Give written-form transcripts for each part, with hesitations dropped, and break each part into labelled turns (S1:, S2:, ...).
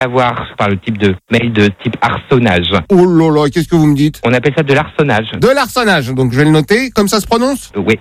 S1: avoir le type de mail de type harconnage.
S2: Oh là là, qu'est-ce que vous me dites?
S1: On appelle ça de l'harconnage.
S2: De l'arsenage, donc je vais le noter, comme ça se prononce?
S1: Oui,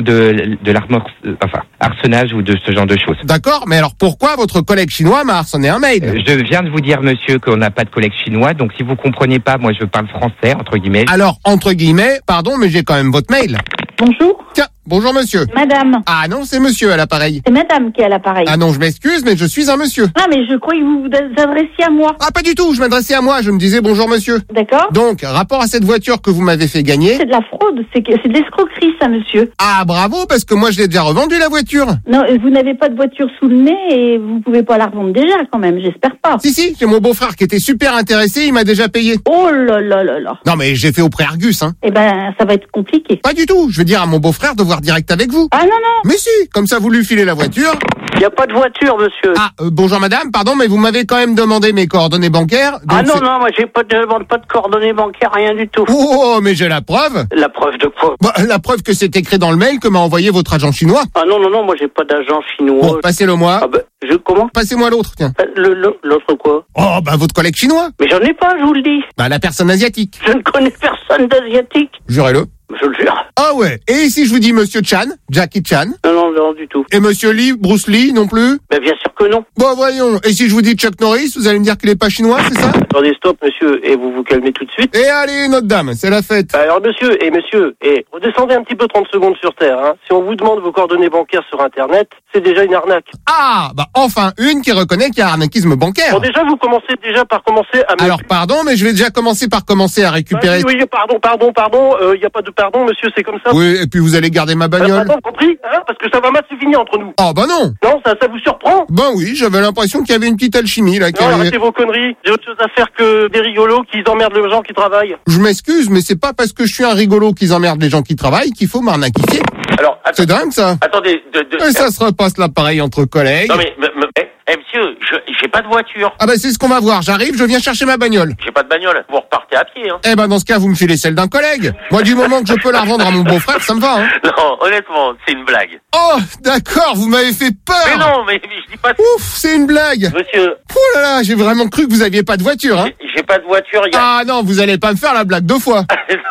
S1: harconnage ou de ce genre de choses.
S2: D'accord, mais alors pourquoi votre collègue chinois m'a harcelé un mail?
S1: Je viens de vous dire, monsieur, qu'on n'a pas de collègue chinois, donc si vous comprenez pas, moi je parle français, entre guillemets.
S2: Alors, entre guillemets, pardon, mais j'ai quand même votre mail.
S3: Bonjour.
S2: Tiens, bonjour monsieur.
S3: Madame.
S2: Ah non, c'est monsieur à l'appareil.
S3: C'est madame qui est à l'appareil.
S2: Ah non, je m'excuse, mais je suis un monsieur.
S3: Ah, mais je croyais que vous vous adressiez à moi.
S2: Ah pas du tout, je m'adressais à moi, je me disais bonjour monsieur.
S3: D'accord.
S2: Donc, rapport à cette voiture que vous m'avez fait gagner.
S3: C'est de la fraude, c'est de l'escroquerie, ça, monsieur.
S2: Ah bravo, parce que moi je l'ai déjà revendue la voiture.
S3: Non, vous n'avez pas de voiture sous le nez et vous pouvez pas la revendre déjà, quand même, j'espère pas.
S2: Si, j'ai mon beau-frère qui était super intéressé, il m'a déjà payé.
S3: Oh là là là là.
S2: Non mais j'ai fait au pré Argus, hein.
S3: Eh ben, ça va être compliqué.
S2: Pas du tout, je vais dire à mon beau-frère de voir direct avec vous.
S3: Ah non, non.
S2: Mais si, comme ça vous lui filez la voiture.
S4: Il n'y a pas de voiture, monsieur.
S2: Ah, bonjour madame, pardon, mais vous m'avez quand même demandé mes coordonnées bancaires. Donc
S4: Ah non, non, moi j'ai pas de coordonnées bancaires, rien du tout.
S2: Oh, mais j'ai la preuve.
S4: La preuve de quoi?
S2: Bah, la preuve que c'est écrit dans le mail que m'a envoyé votre agent chinois.
S4: Ah non, non, non, moi j'ai pas d'agent chinois.
S2: Bon, passez-le moi.
S4: Ah bah, comment?
S2: Passez-moi l'autre, tiens.
S4: L'autre quoi?
S2: Oh, bah votre collègue chinois.
S4: Mais j'en ai pas, je vous le dis.
S2: Bah la personne asiatique.
S4: Je ne connais personne d'asiatique.
S2: Jurez-le.
S4: Je le jure.
S2: Ah ouais. Et si je vous dis monsieur Chan, Jackie Chan?
S4: Non, non, non, du tout.
S2: Et monsieur Lee, Bruce Lee non plus?
S4: Mais bien sûr que non.
S2: Bon, voyons. Et si je vous dis Chuck Norris, vous allez me dire qu'il est pas chinois, c'est ça?
S4: Attendez, stop, monsieur, et vous vous calmez tout de suite.
S2: Et allez, notre dame, c'est la fête.
S4: Alors, monsieur, redescendez un petit peu 30 secondes sur Terre, hein. Si on vous demande vos coordonnées bancaires sur Internet, c'est déjà une arnaque.
S2: Ah, bah enfin une qui reconnaît qu'il y a arnaquisme bancaire.
S4: Bon, déjà, vous commencez par commencer à...
S2: Alors, pardon, mais je vais déjà commencer par à récupérer...
S4: Oui, pardon, il n'y a pas de pardon, monsieur, c'est comme ça.
S2: Oui, et puis vous allez garder ma bagnole.
S4: Attends, compris, hein, parce que ça va mal se finir entre nous.
S2: Oh, bah non.
S4: Non, ça vous surprend?
S2: Ben oui, j'avais l'impression qu'il y avait une petite alchimie, là.
S4: Non, arrêtez vos conneries. J'ai autre chose à faire que des rigolos qui emmerdent les gens qui travaillent.
S2: Je m'excuse, mais c'est pas parce que je suis un rigolo qu'ils emmerdent les gens qui travaillent qu'il faut m'arnaquifier.
S4: Alors,
S2: c'est dingue, ça.
S4: Attendez,
S2: Et ça se repasse là pareil entre collègues.
S4: Non, mais monsieur, j'ai pas de voiture.
S2: Ah bah c'est ce qu'on va voir. J'arrive, je viens chercher ma bagnole.
S4: J'ai pas de bagnole. Vous repartez à pied, hein.
S2: Eh ben dans ce cas, vous me filez celle d'un collègue. Moi, du moment que je peux la revendre à mon beau-frère, ça me va, hein.
S4: Non, honnêtement, c'est une blague.
S2: Oh, d'accord, vous m'avez fait peur.
S4: Mais non, mais je dis pas...
S2: Ouf, c'est une blague.
S4: Monsieur...
S2: Oh là là, j'ai vraiment cru que vous aviez pas de voiture, hein.
S4: J'ai pas de voiture,
S2: Ah non, vous allez pas me faire la blague deux fois.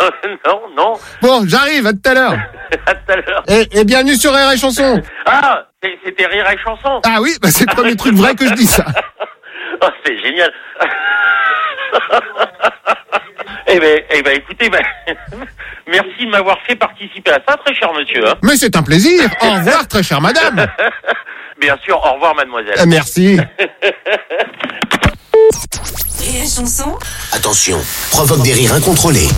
S4: non.
S2: Bon, j'arrive, à tout à l'heure.
S4: À tout à l'heure.
S2: Et bienvenue sur Rire et Chanson.
S4: Ah, c'était Rire et Chanson.
S2: Ah oui, bah c'est le premier truc vrai que je dis ça.
S4: Oh, c'est génial. Eh ben, écoutez, merci de m'avoir fait participer à ça, très cher monsieur. Hein.
S2: Mais c'est un plaisir. Au revoir, très chère madame.
S4: Bien sûr, au revoir, mademoiselle.
S2: Merci.
S5: Rire et Chanson.
S6: Attention, provoque des rires incontrôlés.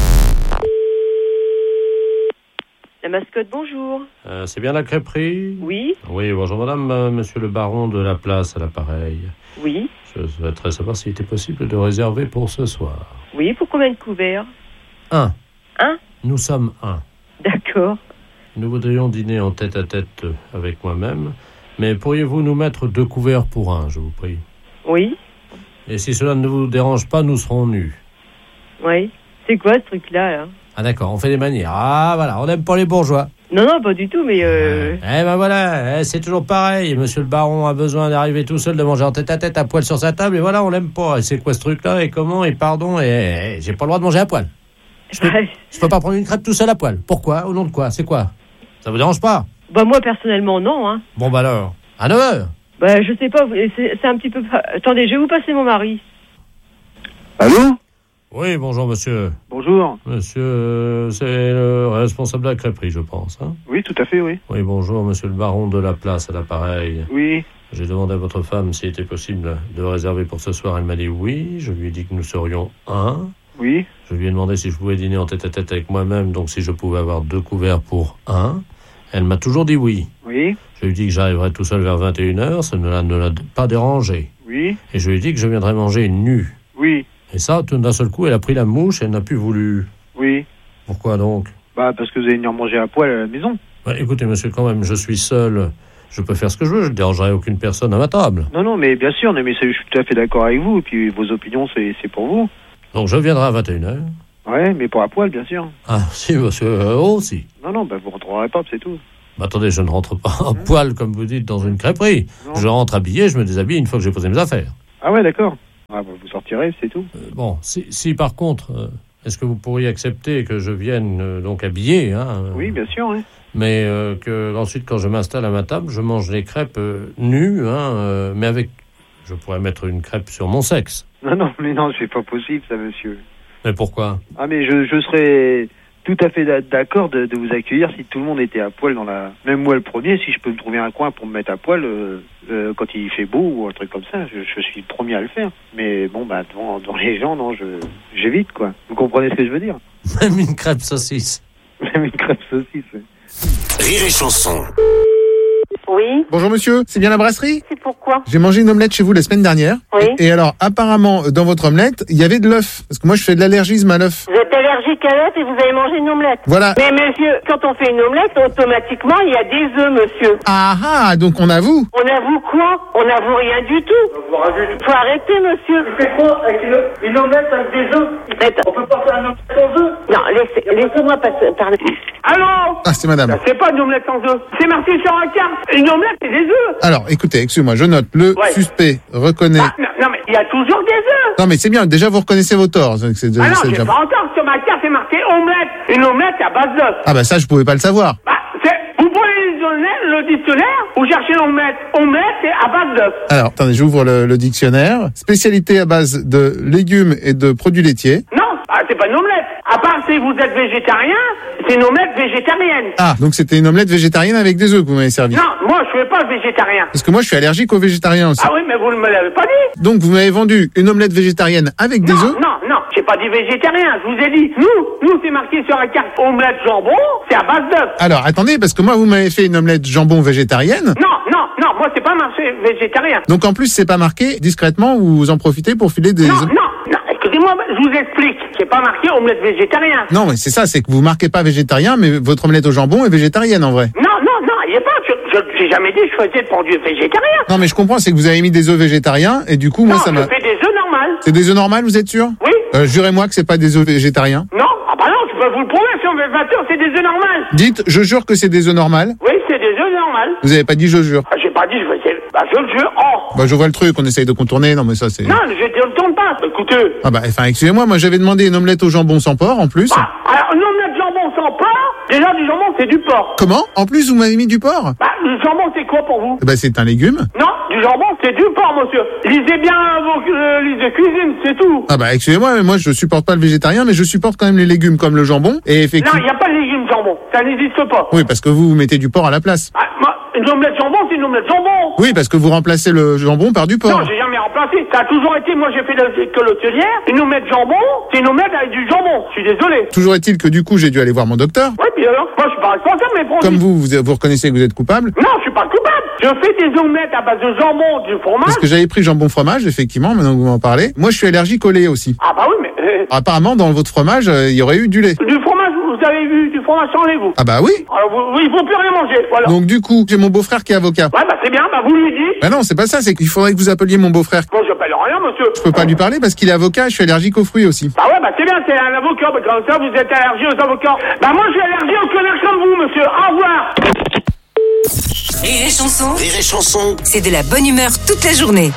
S7: La mascotte, bonjour.
S8: C'est bien la crêperie?
S7: Oui.
S8: Oui, bonjour madame, monsieur le baron de la place à l'appareil.
S7: Oui.
S8: Je souhaiterais savoir s'il était possible de réserver pour ce soir.
S7: Oui, pour combien de couverts?
S8: 1.
S7: Un?
S8: Nous sommes 1.
S7: D'accord.
S8: Nous voudrions dîner en tête-à-tête avec moi-même, mais pourriez-vous nous mettre 2 couverts pour 1, je vous prie?
S7: Oui.
S8: Et si cela ne vous dérange pas, nous serons nus.
S7: Oui. C'est quoi ce truc-là, là?
S8: Ah d'accord, on fait des manières. Ah voilà, on n'aime pas les bourgeois.
S7: Non, pas du tout, mais
S8: Eh ben voilà, c'est toujours pareil. Monsieur le baron a besoin d'arriver tout seul, de manger en tête-à-tête à poil sur sa table, et voilà, on l'aime pas. Et c'est quoi ce truc-là, et comment, et pardon, et j'ai pas le droit de manger à poil. Je peux pas prendre une crêpe tout seul à poil. Pourquoi? Au nom de quoi? C'est quoi? Ça vous dérange pas?
S7: Bah moi, personnellement, non, hein.
S8: Bon bah alors, à 9h.
S7: Bah je sais pas, c'est un petit peu... Attendez, je vais vous passer mon mari.
S9: Allô?
S8: Oui, bonjour monsieur.
S9: Bonjour.
S8: Monsieur, c'est le responsable de la crêperie, je pense, hein?
S9: Oui, tout à fait, oui.
S8: Oui, bonjour, monsieur le baron de la place à l'appareil.
S9: Oui.
S8: J'ai demandé à votre femme s'il était possible de réserver pour ce soir. Elle m'a dit oui. Je lui ai dit que nous serions 1.
S9: Oui.
S8: Je lui ai demandé si je pouvais dîner en tête-à-tête avec moi-même, donc si je pouvais avoir 2 couverts pour 1. Elle m'a toujours dit oui.
S9: Oui.
S8: Je lui ai dit que j'arriverais tout seul vers 21h, ça ne l'a pas dérangé.
S9: Oui.
S8: Et je lui ai dit que je viendrais manger nu.
S9: Oui.
S8: Et ça, tout d'un seul coup, elle a pris la mouche et elle n'a plus voulu.
S9: Oui.
S8: Pourquoi donc?
S9: Bah, parce que vous allez venir manger à poil à la maison.
S8: Bah, écoutez, monsieur, quand même, je suis seul. Je peux faire ce que je veux, je ne dérangerai aucune personne à ma table.
S9: Non, mais bien sûr, mais je suis tout à fait d'accord avec vous. Et puis, vos opinions, c'est pour vous.
S8: Donc, je viendrai à 21h.
S9: Ouais, mais pas à poil, bien sûr.
S8: Ah, si, monsieur, aussi.
S9: Non, bah, vous rentrerez pas, c'est tout.
S8: Bah, attendez, je ne rentre pas à poil, comme vous dites, dans une crêperie.
S9: Non.
S8: Je rentre habillé, je me déshabille une fois que j'ai posé mes affaires.
S9: Ah ouais, d'accord. Ah, bah, vous sortirez, c'est tout.
S8: Bon, si par contre, est-ce que vous pourriez accepter que je vienne donc habillé, hein,
S9: Oui, bien sûr, oui.
S8: mais que ensuite, quand je m'installe à ma table, je mange les crêpes nues, hein, mais avec... Je pourrais mettre une crêpe sur mon sexe.
S9: Non, mais non, c'est pas possible, ça, monsieur.
S8: Mais pourquoi ?
S9: Ah, mais je serais tout à fait d'accord de vous accueillir si tout le monde était à poil dans la... Même moi, le premier, si je peux me trouver un coin pour me mettre à poil quand il fait beau ou un truc comme ça, je suis le premier à le faire. Mais bon, bah, devant les gens, non, j'évite, quoi. Vous comprenez ce que je veux dire ?
S8: Même une crêpe saucisse.
S9: Même une crêpe saucisse, oui.
S6: Rire et chanson.
S3: Oui.
S2: Bonjour monsieur, c'est bien la brasserie ?
S3: C'est pourquoi?
S2: J'ai mangé une omelette chez vous la semaine dernière.
S3: Oui.
S2: Et alors, apparemment, dans votre omelette, il y avait de l'œuf. Parce que moi, je fais de l'allergisme à l'œuf.
S3: Vous êtes allergique à l'œuf et vous avez mangé une omelette.
S2: Voilà.
S3: Mais monsieur, quand on fait une omelette, automatiquement, il y a des œufs, monsieur.
S2: Ah, donc on avoue.
S3: On avoue quoi? On avoue rien du tout. Faut arrêter, monsieur.
S4: Tu fais quoi avec une omelette avec des œufs? On peut pas faire une omelette sans œufs?
S3: Non, laissez-moi parler.
S4: Allô?
S2: Ah, c'est madame.
S4: C'est pas une omelette sans œufs. C'est marqué sur la carte. Une omelette, c'est des œufs.
S2: Alors, écoutez, excusez-moi, je note. Le suspect reconnaît...
S4: Ah, non, mais il y a toujours des œufs.
S2: Non, mais c'est bien. Déjà, vous reconnaissez vos torts.
S4: Ah non, j'ai pas encore. Sur ma carte, c'est marqué omelette. Une omelette à base d'œufs.
S2: Ah bah ça, je pouvais pas le savoir.
S4: Bah, vous prenez le dictionnaire, vous cherchez l'omelette. Omelette, c'est à base d'œufs.
S2: Alors, attendez, j'ouvre le dictionnaire. Spécialité à base de légumes et de produits laitiers.
S4: Non, c'est pas une omelette. À part si vous êtes végétarien, c'est une omelette végétarienne.
S2: Ah, donc c'était une omelette végétarienne avec des œufs que vous m'avez servi.
S4: Non, moi, je fais pas le végétarien.
S2: Parce que moi, je suis allergique aux végétariens aussi.
S4: Ah oui, mais vous ne me l'avez pas dit.
S2: Donc, vous m'avez vendu une omelette végétarienne avec des œufs.
S4: Non, j'ai pas dit végétarien. Je vous ai dit, nous, c'est marqué sur la carte omelette jambon, c'est à base d'œufs.
S2: Alors, attendez, parce que moi, vous m'avez fait une omelette jambon végétarienne.
S4: Non, moi, c'est pas marqué végétarien.
S2: Donc, en plus, c'est pas marqué discrètement, vous en profitez pour filer des œufs.
S4: Non, excusez-moi, je vous explique. C'est pas marqué omelette végétarien.
S2: Non, mais c'est ça, c'est que vous marquez pas végétarien, mais votre omelette au jambon est végétarienne en vrai.
S4: Non, il y a pas. J'ai jamais dit que je faisais de produits végétariens.
S2: Non, mais je comprends, c'est que vous avez mis des œufs végétariens, et du coup, moi, ça m'a...
S4: je fais des œufs normales.
S2: C'est des œufs normales, vous êtes sûr?
S4: Oui.
S2: Jurez-moi que c'est pas des œufs végétariens.
S4: Non, je peux vous le prouver, si on veut 20 heures, c'est des œufs normales.
S2: Dites, je jure que c'est des œufs normales.
S4: Oui, c'est des œufs normales.
S2: Vous avez pas dit je jure.
S4: J'ai pas dit je faisais... je le jure.
S2: Bah, je vois le truc, on essaye de contourner, non, mais ça, c'est...
S4: Non, je ne tourne pas. Écoutez.
S2: Ah bah, enfin, excusez-moi, moi, j'avais demandé une omelette au jambon sans porc, en plus.
S4: Alors, une omelette jambon sans porc, déjà, du jambon, c'est du porc.
S2: Comment? En plus, vous m'avez mis du porc?
S4: Le jambon, c'est quoi pour vous?
S2: Bah, c'est un légume.
S4: Non, du jambon, c'est du porc, monsieur. Lisez bien vos listes de cuisine, c'est tout.
S2: Ah bah, excusez-moi, mais moi, je supporte pas le végétarien, mais je supporte quand même les légumes comme le jambon, et effectivement...
S4: Non, il n'y a pas de légumes jambon. Ça n'existe pas.
S2: Oui, parce que vous mettez du porc à la place.
S4: Une omelette jambon, c'est une omelette jambon.
S2: Oui, parce que vous remplacez le jambon par du porc.
S4: Non, j'ai jamais remplacé. Ça a toujours été, moi j'ai fait de l'école hôtelière, une omelette jambon, c'est une omelette avec du jambon. Je suis désolé.
S2: Toujours est-il que du coup, j'ai dû aller voir mon docteur.
S4: Oui, puis alors, moi je suis pas responsable, mais bon.
S2: Comme vous reconnaissez que vous êtes coupable.
S4: Non, je suis pas coupable. Je fais des omelettes à base de jambon, du fromage.
S2: Parce que j'avais pris jambon fromage, effectivement, maintenant que vous m'en parlez. Moi, je suis allergique au lait aussi.
S4: Ah bah oui, mais...
S2: Apparemment, dans votre fromage, il y aurait eu du lait.
S4: Du fromage, vous avez vu du fromage sans lait, vous?
S2: Ah bah oui.
S4: Alors, il faut plus rien manger, voilà.
S2: Donc du coup, j'ai mon beau-frère qui est avocat.
S4: Ouais, bah c'est bien, bah vous lui dites.
S2: Bah non, c'est pas ça, c'est qu'il faudrait que vous appeliez mon beau-frère.
S4: Bon, j'appelle rien, monsieur.
S2: Je peux pas lui parler parce qu'il est avocat, je suis allergique aux fruits aussi.
S4: Bah ouais, bah c'est bien, c'est un avocat, bah comme ça, vous êtes allergique aux avocats. Bah moi, je suis allergique aux connards comme vous, monsieur. Au revoir.
S5: Rire et chanson.
S6: Rire et chanson.
S5: C'est de la bonne humeur toute la journée.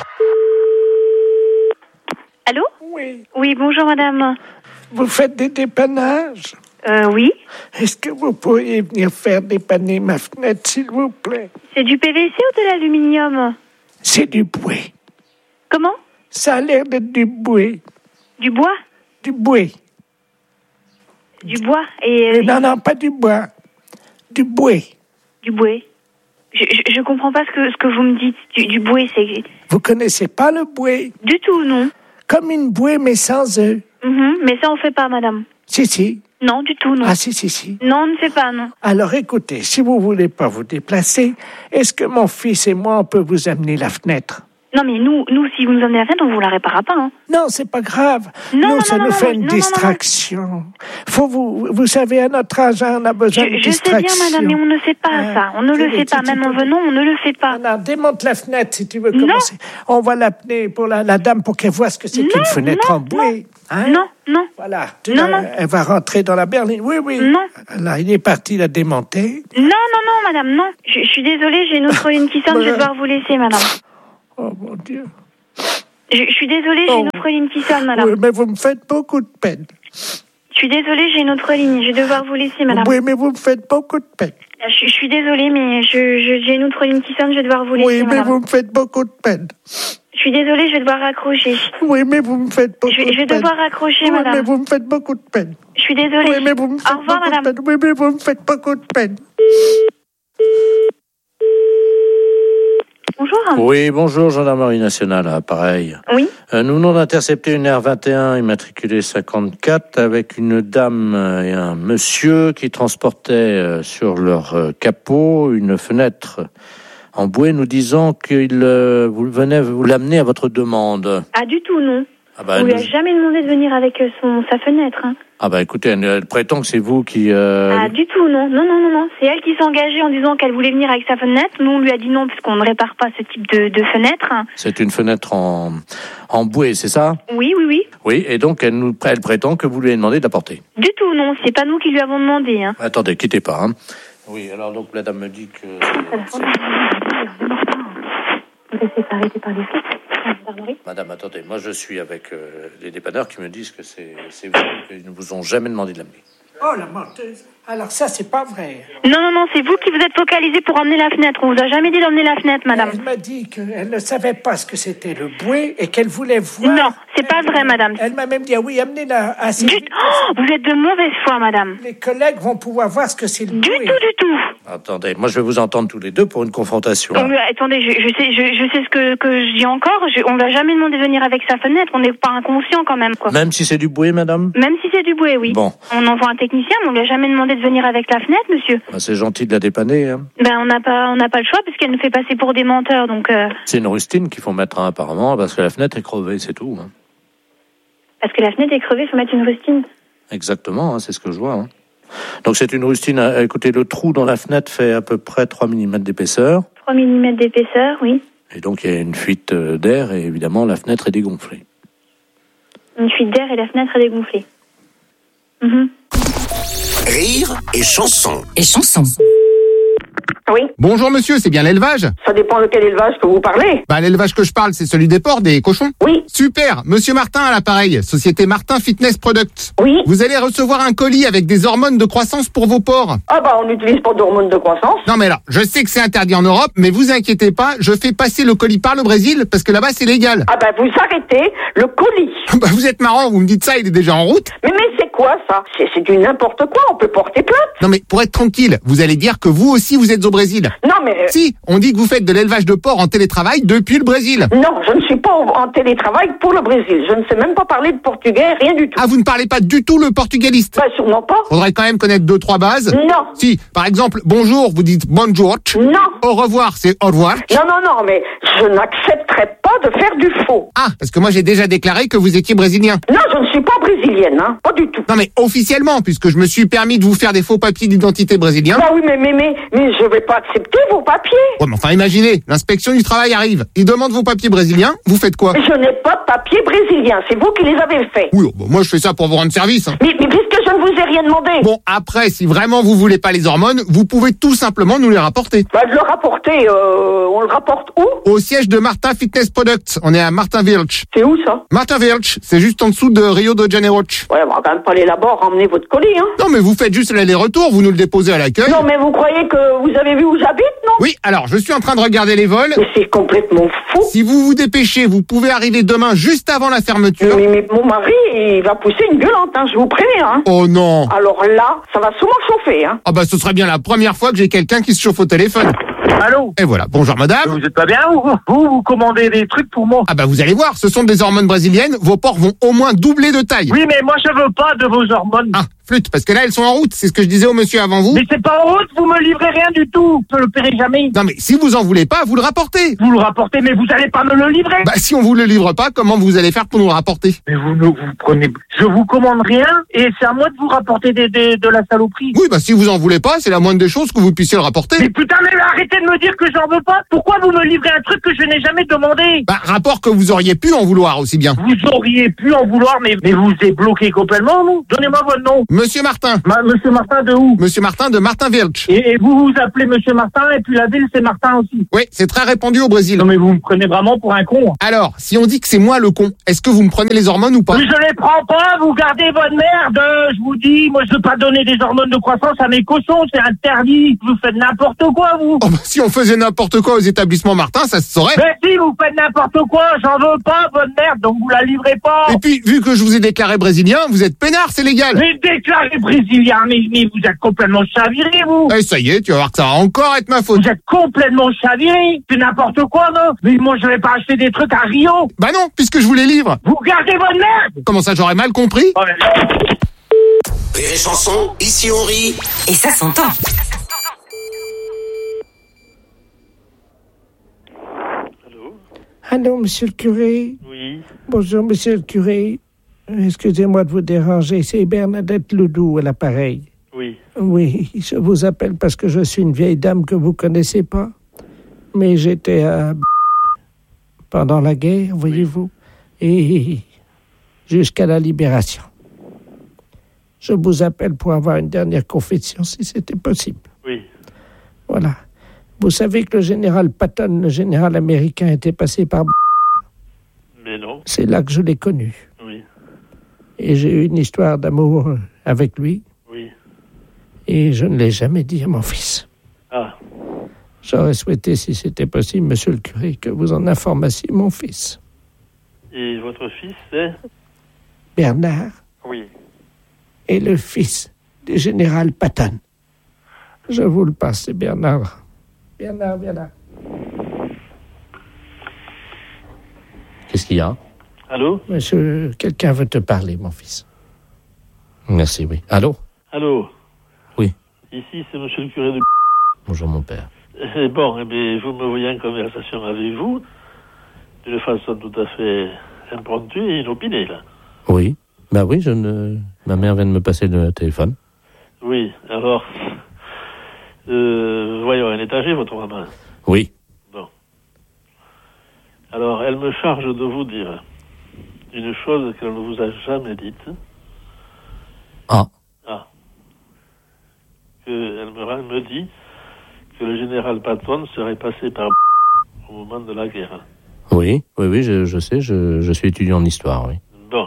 S10: Allô?
S11: Oui.
S10: Oui, bonjour madame.
S11: Vous faites des dépannages?
S10: Oui.
S11: Est-ce que vous pourriez venir faire dépanner ma fenêtre, s'il vous plaît?
S10: C'est du PVC ou de l'aluminium?
S11: C'est du bois.
S10: Comment?
S11: Ça a l'air d'être du bois.
S10: Du bois?
S11: Du bois.
S10: Du bois et...
S11: Non, pas du bois. Du bois.
S10: Du bois. Je comprends pas ce que vous me dites. Du bois, c'est...
S11: Vous connaissez pas le bois?
S10: Du tout, non.
S11: Comme une bouée, mais sans œufs.
S10: Mais ça, on fait pas, madame.
S11: Si.
S10: Non, du tout, non.
S11: Ah, si.
S10: Non, on ne fait pas, non.
S11: Alors, écoutez, si vous voulez pas vous déplacer, est-ce que mon fils et moi, on peut vous amener la fenêtre?
S10: Non, mais nous, si vous nous amenez la fenêtre, on vous la réparera pas, hein.
S11: Non, c'est pas grave. Ça nous fait une distraction. Faut vous savez, à notre âge, on a besoin de distraction.
S10: Je sais bien, madame, mais on ne fait pas ça. On ne le fait pas. Même en venant, on ne le fait pas.
S11: Non, démonte la fenêtre si tu veux commencer. On va l'appeler pour la dame pour qu'elle voie ce que c'est qu'une fenêtre en bois. Hein?
S10: Non.
S11: Voilà. Elle va rentrer dans la berline. Oui.
S10: Non.
S11: Là, il est parti la démonter.
S10: Non, madame, non. Je suis désolée, j'ai une autre ligne qui sonne, je vais devoir vous laisser, madame.
S11: Oh, mon Dieu.
S10: Je suis désolée, j'ai une autre ligne qui sonne, madame.
S11: Oui, mais vous me faites beaucoup de peine.
S10: Je suis désolée, j'ai une autre ligne. Je vais devoir vous laisser, madame.
S11: Oui, mais vous me faites beaucoup de peine.
S10: Je suis désolée, mais j'ai une autre ligne qui sonne. Je vais devoir vous laisser,
S11: Oui, mais
S10: madame.
S11: vous me faites beaucoup de peine.
S10: Je suis désolée, je vais devoir raccrocher.
S11: Oui, mais vous me faites beaucoup de peine.
S10: Je vais devoir raccrocher,
S11: oui,
S10: madame.
S11: mais vous me faites beaucoup de peine.
S10: Je suis désolée.
S11: Oui, mais vous me faites
S10: Au revoir,
S11: beaucoup
S10: madame.
S11: de peine. Oui, mais vous me faites beaucoup de peine.
S10: Bonjour.
S8: Oui, bonjour, gendarmerie nationale, pareil.
S10: Oui.
S8: Nous venons d'intercepter une R21 immatriculée 54 avec une dame et un monsieur qui transportaient sur leur capot une fenêtre en bouée, nous disant qu'il venait vous l'amener à votre demande.
S10: Ah, du tout, non.
S8: Ah bah,
S10: on lui a jamais demandé de venir avec sa fenêtre. Hein.
S8: Ah bah écoutez, elle prétend que c'est vous qui...
S10: Ah, du tout, non. Non. C'est elle qui s'est engagée en disant qu'elle voulait venir avec sa fenêtre. Nous, on lui a dit non, puisqu'on ne répare pas ce type de fenêtre.
S8: C'est une fenêtre en bouée, c'est ça?
S10: Oui.
S8: Oui, et donc elle prétend que vous lui avez demandé de la porter.
S10: Du tout, non. C'est pas nous qui lui avons demandé. Hein.
S8: Attendez, quittez pas. Hein. Oui, alors donc la dame me dit que...
S10: C'est arrêté par les flics.
S8: Madame, attendez, moi je suis avec les dépanneurs qui me disent que c'est vous, qu'ils ne vous ont jamais demandé de l'amener.
S11: Oh, la menteuse. Alors ça, c'est pas vrai.
S10: Non, c'est vous qui vous êtes focalisé pour emmener la fenêtre. On vous a jamais dit d'emmener la fenêtre, madame.
S11: Elle m'a dit qu'elle ne savait pas ce que c'était le bouée et qu'elle voulait voir...
S10: Non, c'est pas vrai, madame.
S11: Elle m'a même dit, ah oui, amenez-la assez vite.
S10: Vous êtes de mauvaise foi, madame.
S11: Les collègues vont pouvoir voir ce que c'est le bouée.
S10: Du tout.
S8: Attendez, moi je vais vous entendre tous les deux pour une confrontation.
S10: Attendez, je sais ce que je dis encore. On va jamais demander de venir avec sa fenêtre. On n'est pas inconscient quand même, quoi.
S8: Même si c'est du bouée, madame?
S10: Même si c'est du bouée, oui.
S8: Bon.
S10: On envoie un technicien, mais on lui a jamais demandé de venir avec la fenêtre, monsieur.
S8: Bah, c'est gentil de la dépanner. Hein.
S10: Ben, on n'a pas le choix puisqu'elle nous fait passer pour des menteurs, donc.
S8: C'est une rustine qu'il faut mettre, hein, apparemment, parce que la fenêtre est crevée, c'est tout. Hein.
S10: Parce que la fenêtre est crevée, il faut mettre une rustine.
S8: Exactement, hein, c'est ce que je vois. Hein. Donc c'est une rustine. Écoutez, le trou dans la fenêtre fait à peu près 3 mm d'épaisseur.
S10: 3 mm d'épaisseur, oui.
S8: Et donc il y a une fuite d'air et évidemment la fenêtre est dégonflée.
S10: Une fuite d'air et la fenêtre est dégonflée.
S6: Rire et chanson.
S12: Oui.
S2: Bonjour monsieur, c'est bien l'élevage?
S12: Ça dépend de quel élevage que vous parlez.
S2: Bah l'élevage que je parle, c'est celui des porcs, des cochons.
S12: Oui.
S2: Super, monsieur Martin à l'appareil, société Martin Fitness Products.
S12: Oui.
S2: Vous allez recevoir un colis avec des hormones de croissance pour vos porcs.
S12: Ah bah on n'utilise pas d'hormones de croissance.
S2: Non mais alors, je sais que c'est interdit en Europe, mais vous inquiétez pas, je fais passer le colis par le Brésil parce que là-bas c'est légal.
S12: Ah bah vous arrêtez le colis.
S2: Bah vous êtes marrant, vous me dites ça, il est déjà en route.
S12: Mais c'est quoi ça? C'est du n'importe quoi, on peut porter plainte.
S2: Non mais pour être tranquille, vous allez dire que vous aussi vous êtes au Brésil.
S12: Non mais...
S2: Si, on dit que vous faites de l'élevage de porcs en télétravail depuis le Brésil.
S12: Non, je ne suis pas en télétravail pour le Brésil. Je ne sais même pas parler de portugais, rien du tout.
S2: Ah, vous ne parlez pas du tout le portugaliste?
S12: Bah sûrement pas.
S2: Faudrait quand même connaître 2-3 bases.
S12: Non.
S2: Si, par exemple, bonjour, vous dites bonjour.
S12: Non.
S2: Au revoir, c'est au revoir.
S12: Non, mais je n'accepterai pas de faire du faux.
S2: Ah, parce que moi j'ai déjà déclaré que vous étiez brésilien.
S12: Non, je ne suis pas brésilienne, hein, pas du tout.
S2: Non mais officiellement, puisque je me suis permis de vous faire des faux papiers d'identité brésiliens.
S12: Bah oui, mais je vais pas accepter vos papiers.
S2: Ouais, mais enfin imaginez, l'inspection du travail arrive, il demande vos papiers brésiliens, vous faites quoi?
S12: Je n'ai pas de papiers brésiliens, c'est vous qui les avez faits.
S2: Oui, bon, moi je fais ça pour vous rendre service. Hein.
S12: Mais puisque je ne vous ai rien demandé.
S2: Bon, après, si vraiment vous voulez pas les hormones, vous pouvez tout simplement nous les rapporter.
S12: Bah de le rapporter, on le rapporte où?
S2: Au siège de Martin Fitness Products, on est à Martin Vilch.
S12: C'est où ça?
S2: Martin Vilch, c'est juste en dessous de Rio de Janeiro.
S12: Ouais, on va quand même pas aller là-bas ramener votre colis, hein.
S2: Non, mais vous faites juste l'aller-retour, vous nous le déposez à l'accueil.
S12: Non, mais vous croyez que vous avez vu où j'habite, non?
S2: Oui, alors, je suis en train de regarder les vols.
S12: Mais c'est complètement fou.
S2: Si vous vous dépêchez, vous pouvez arriver demain juste avant la fermeture.
S12: Mais mon mari, il va pousser une gueulante, hein, je vous préviens, hein.
S2: Oh non.
S12: Alors là, ça va sûrement chauffer, hein.
S2: Ah bah, ce serait bien la première fois que j'ai quelqu'un qui se chauffe au téléphone.
S13: Allô?
S2: Et voilà, bonjour madame.
S13: Vous êtes pas bien vous commandez des trucs pour moi?
S2: Ah bah vous allez voir, ce sont des hormones brésiliennes, vos porcs vont au moins doubler de taille.
S13: Oui, mais moi je veux pas de vos hormones.
S2: Ah, flûte, parce que là elles sont en route, c'est ce que je disais au monsieur avant vous.
S13: Mais c'est pas en route, vous me livrez rien du tout, je le paierai jamais.
S2: Non mais si vous en voulez pas, vous le rapportez.
S13: Vous le rapportez, mais vous allez pas me le livrer.
S2: Bah si on vous le livre pas, comment vous allez faire pour nous le rapporter?
S13: Mais vous prenez... Je vous commande rien, et c'est à moi de vous rapporter de la saloperie.
S2: Oui, bah si vous en voulez pas, c'est la moindre des choses que vous puissiez le rapporter.
S13: Mais putain, mais arrêtez de me dire que j'en veux pas. Pourquoi vous me livrez un truc que je n'ai jamais demandé?
S2: Bah rapport que vous auriez pu en vouloir aussi bien.
S13: Vous auriez pu en vouloir, mais vous êtes bloqué complètement, vous. Donnez-moi votre nom.
S2: Monsieur Martin.
S13: Monsieur Martin de où?
S2: Monsieur Martin de Martin Vilch.
S13: Et vous vous appelez Monsieur Martin et puis la ville c'est Martin aussi.
S2: Oui, c'est très répandu au Brésil.
S13: Non mais vous me prenez vraiment pour un con.
S2: Alors, si on dit que c'est moi le con, est-ce que vous me prenez les hormones ou pas?
S13: Mais je les prends pas, vous gardez votre merde, je vous dis, moi je veux pas donner des hormones de croissance à mes cochons, c'est interdit. Vous faites n'importe quoi, vous.
S2: Oh bah, si on faisait n'importe quoi aux établissements Martin, ça se saurait.
S13: Mais si, vous faites n'importe quoi, j'en veux pas, votre merde, donc vous la livrez pas.
S2: Et puis, vu que je vous ai déclaré brésilien, vous êtes peinard, c'est légal.
S13: Mais déclaré brésilien, mais vous êtes complètement chaviré, vous.
S2: Eh, ça y est, tu vas voir que ça va encore être ma faute.
S13: Vous êtes complètement chaviré, c'est n'importe quoi, non? Mais moi je vais pas acheter des trucs à Rio.
S2: Bah non, puisque je vous les livre.
S13: Vous gardez votre merde.
S2: Comment ça, j'aurais mal compris?
S13: Oh, mais...
S6: Rire et chanson, ici on rit.
S5: Et ça s'entend.
S11: Allô, monsieur le curé?
S13: Oui.
S11: Bonjour, monsieur le curé. Excusez-moi de vous déranger, c'est Bernadette Loudou à l'appareil.
S13: Oui.
S11: Oui, je vous appelle parce que je suis une vieille dame que vous connaissez pas. Mais j'étais à... pendant la guerre, voyez-vous. Et jusqu'à la libération. Je vous appelle pour avoir une dernière confession, si c'était possible.
S13: Oui.
S11: Voilà. Vous savez que le général Patton, le général américain, était passé par...
S13: Mais non.
S11: C'est là que je l'ai connu.
S13: Oui.
S11: Et j'ai eu une histoire d'amour avec lui.
S13: Oui.
S11: Et je ne l'ai jamais dit à mon fils.
S13: Ah.
S11: J'aurais souhaité, si c'était possible, monsieur le curé, que vous en informassiez mon fils.
S13: Et votre fils, c'est?
S11: Bernard.
S13: Oui.
S11: Et le fils du général Patton. Je vous le passe, c'est Bernard. Bernard, Bernard.
S8: Qu'est-ce qu'il y a?
S13: Allô?
S11: Monsieur, quelqu'un veut te parler, mon fils.
S8: Merci, oui. Allô?
S13: Allô?
S8: Oui.
S13: Ici, c'est monsieur le curé de...
S8: Bonjour, mon père.
S13: Bon, eh bien, vous me voyez en conversation avec vous, d'une façon tout à fait impromptue et inopinée, là.
S8: Oui. Bah oui, ma mère vient de me passer le téléphone.
S13: Oui, alors... voyons, elle est âgée, votre maman?
S8: Oui.
S13: Bon. Alors, elle me charge de vous dire une chose qu'elle ne vous a jamais dite.
S8: Ah.
S13: Ah. Elle me dit que le général Patton serait passé par au moment de la guerre.
S8: Oui, je sais, je suis étudiant en histoire, oui.
S13: Bon.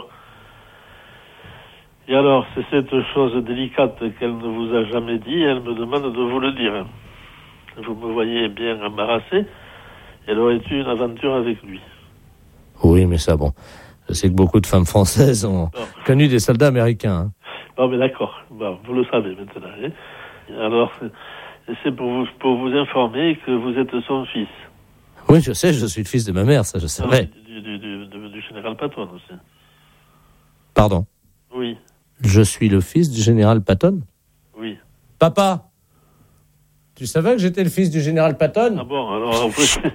S13: Et alors, c'est cette chose délicate qu'elle ne vous a jamais dit, elle me demande de vous le dire. Vous me voyez bien embarrassé, elle aurait eu une aventure avec lui.
S8: Oui, mais ça, bon, je sais que beaucoup de femmes françaises ont connu des soldats américains. Hein.
S13: Bon, mais d'accord, bon, vous le savez maintenant. Hein. Alors, c'est pour vous informer que vous êtes son fils.
S8: Oui, je sais, je suis le fils de ma mère, ça je savais.
S13: Du général Patton aussi.
S8: Pardon?
S13: Oui.
S8: Je suis le fils du général Patton?
S13: Oui.
S8: Papa, tu savais que j'étais le fils du général Patton?
S13: Ah bon, alors...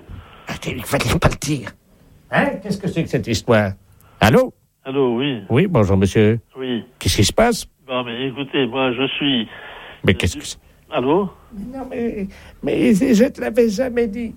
S11: Il fallait pas le dire. Hein? Qu'est-ce que c'est que cette histoire? Allô?
S13: Allô, oui.
S11: Oui, bonjour, monsieur.
S13: Oui.
S11: Qu'est-ce qui se passe?
S13: Bon, mais écoutez, moi, je suis...
S11: Mais qu'est-ce que c'est?
S13: Allô?
S11: Non, mais je te l'avais jamais dit.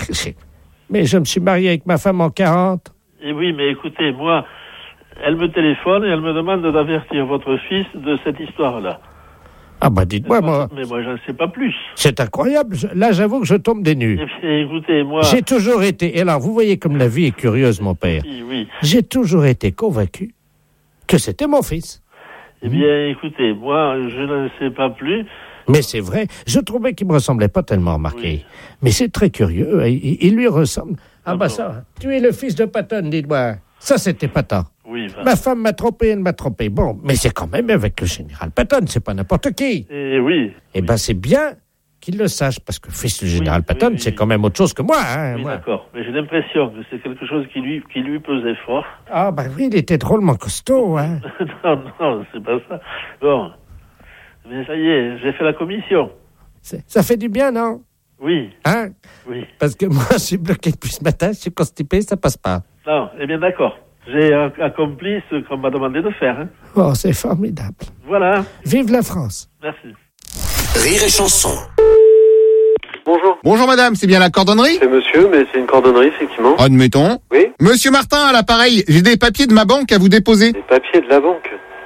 S11: Mais je me suis marié avec ma femme en 40.
S13: Et oui, mais écoutez, moi... Elle me téléphone et elle me demande d'avertir votre fils de cette histoire-là.
S11: Ah bah dites-moi, moi...
S13: Mais moi, j'en sais pas plus.
S11: C'est incroyable. Là, j'avoue que je tombe des nues.
S13: Et écoutez, moi...
S11: J'ai toujours été... Et alors, vous voyez comme la vie est curieuse, mon père.
S13: Oui.
S11: J'ai toujours été convaincu que c'était mon fils.
S13: Eh bien, écoutez, moi, je n'en sais pas plus.
S11: Mais c'est vrai, je trouvais qu'il me ressemblait pas tellement, remarqué. Oui. Mais c'est très curieux, il lui ressemble. Ah bah ça, tu es le fils de Patton, dites-moi. Ça, c'était Patton.
S13: Oui,
S11: Ma femme m'a trompé, elle m'a trompé. Bon, mais c'est quand même avec le général Patton, c'est pas n'importe qui.
S13: Oui.
S11: Eh ben, c'est bien qu'il le sache, parce que fils du général Patton, c'est quand même autre chose que moi. Hein,
S13: oui,
S11: moi.
S13: D'accord, mais j'ai l'impression que c'est quelque chose qui lui pesait fort.
S11: Ah bah oui, il était drôlement costaud, hein.
S13: non, c'est pas ça. Bon, mais ça y est, j'ai fait la commission.
S11: Ça fait du bien, non?
S13: Oui.
S11: Hein?
S13: Oui.
S11: Parce que moi, je suis bloqué depuis ce matin, je suis constipé, ça passe pas.
S13: Non, eh bien d'accord. J'ai accompli ce qu'on m'a demandé de faire. Hein.
S11: Oh, c'est formidable.
S13: Voilà.
S11: Vive la France.
S13: Merci.
S6: Rire et chanson.
S14: Bonjour.
S2: Bonjour madame, c'est bien la cordonnerie?
S14: C'est monsieur, mais c'est une cordonnerie, effectivement.
S2: Admettons.
S14: Oui.
S2: Monsieur Martin, à l'appareil, j'ai des papiers de ma banque à vous déposer.
S14: Des papiers de la banque?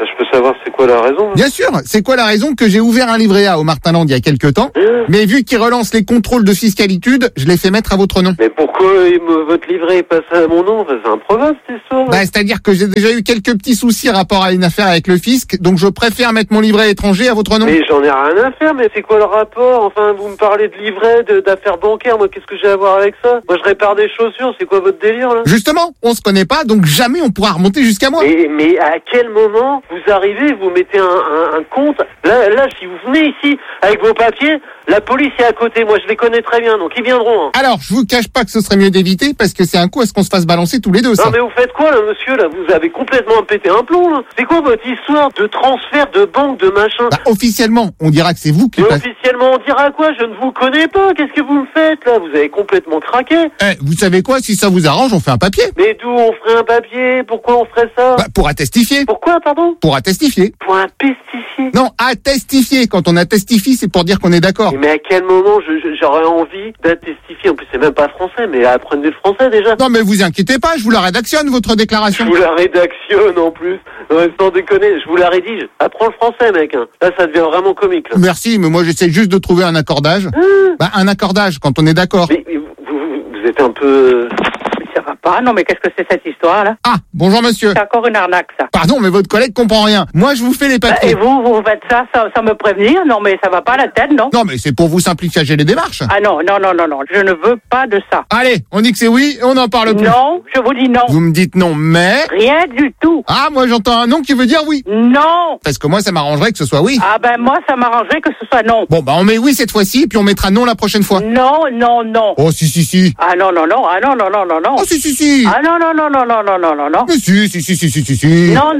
S14: Je peux savoir c'est quoi la raison?
S2: Bien sûr, c'est quoi la raison que j'ai ouvert un livret A au Martinland il y a quelques temps, mais vu qu'il relance les contrôles de fiscalité, je l'ai fait mettre à votre nom.
S14: Mais pourquoi votre livret est passé à mon nom? C'est improbable cette histoire.
S2: Bah, c'est-à-dire que j'ai déjà eu quelques petits soucis rapport à une affaire avec le fisc, donc je préfère mettre mon livret étranger à votre nom.
S14: Mais j'en ai rien à faire, mais c'est quoi le rapport? Enfin, vous me parlez de livret, d'affaires bancaires, moi qu'est-ce que j'ai à voir avec ça? Moi je répare des chaussures, c'est quoi votre délire là?
S2: Justement, on se connaît pas, donc jamais on pourra remonter jusqu'à moi.
S14: Mais à quel moment vous arrivez, vous mettez un compte? Là, si vous venez ici avec vos papiers, la police est à côté, moi je les connais très bien, donc ils viendront. Hein.
S2: Alors, je vous cache pas que ce serait mieux d'éviter, parce que c'est un coup à ce qu'on se fasse balancer tous les deux, ça.
S14: Non mais vous faites quoi là, monsieur, là? Vous avez complètement pété un plomb, là. C'est quoi votre histoire de transfert de banque, de machin?
S2: Bah, officiellement, on dira que c'est vous qui...
S14: Officiellement, on dira quoi? Je ne vous connais pas, qu'est-ce que vous me faites, là? Vous avez complètement craqué.
S2: Vous savez quoi? Si ça vous arrange, on fait un papier.
S14: Mais d'où on ferait un papier? Pourquoi on ferait ça?
S2: Bah, pour attestifier.
S14: Pourquoi, pardon?
S2: Pour attestifier.
S14: Pour un pestifier?
S2: Non, attestifier. Quand on attestifie, c'est pour dire qu'on est d'accord.
S14: Mais à quel moment j'aurais envie d'attestifier? En plus, c'est même pas français, mais apprenez le français déjà.
S2: Non, mais vous inquiétez pas, je vous la rédactionne, votre déclaration.
S14: Je vous la rédactionne en plus. Ouais, sans déconner, je vous la rédige. Apprends le français, mec. Hein. Là, ça devient vraiment comique. Là.
S2: Merci, mais moi, j'essaie juste de trouver un accordage. Un accordage, quand on est d'accord.
S14: Mais vous êtes un peu...
S12: Ça va pas, non mais qu'est-ce que c'est cette histoire là?
S2: Ah, bonjour monsieur.
S12: C'est encore une arnaque ça.
S2: Pardon, mais votre collègue comprend rien. Moi, je vous fais les papiers.
S12: Et vous faites ça sans me prévenir? Non mais ça va pas la tête, non?
S2: Non, mais c'est pour vous simplifier les démarches.
S12: Ah non, je ne veux pas de ça.
S2: Allez, on dit que c'est oui et on n'en parle plus.
S12: Non, je vous dis non.
S2: Vous me dites non, mais...
S12: Rien du tout.
S2: Ah, moi j'entends un non qui veut dire oui.
S12: Non.
S2: Parce que moi, ça m'arrangerait que ce soit oui.
S12: Ah ben moi, ça m'arrangerait que ce soit non.
S2: Bon, bah on met oui cette fois-ci, puis on mettra non la prochaine fois.
S12: Non.
S2: Oh, si.
S12: Ah non.
S2: Oh, si.
S12: Ah non.
S2: Mais si.
S12: Non.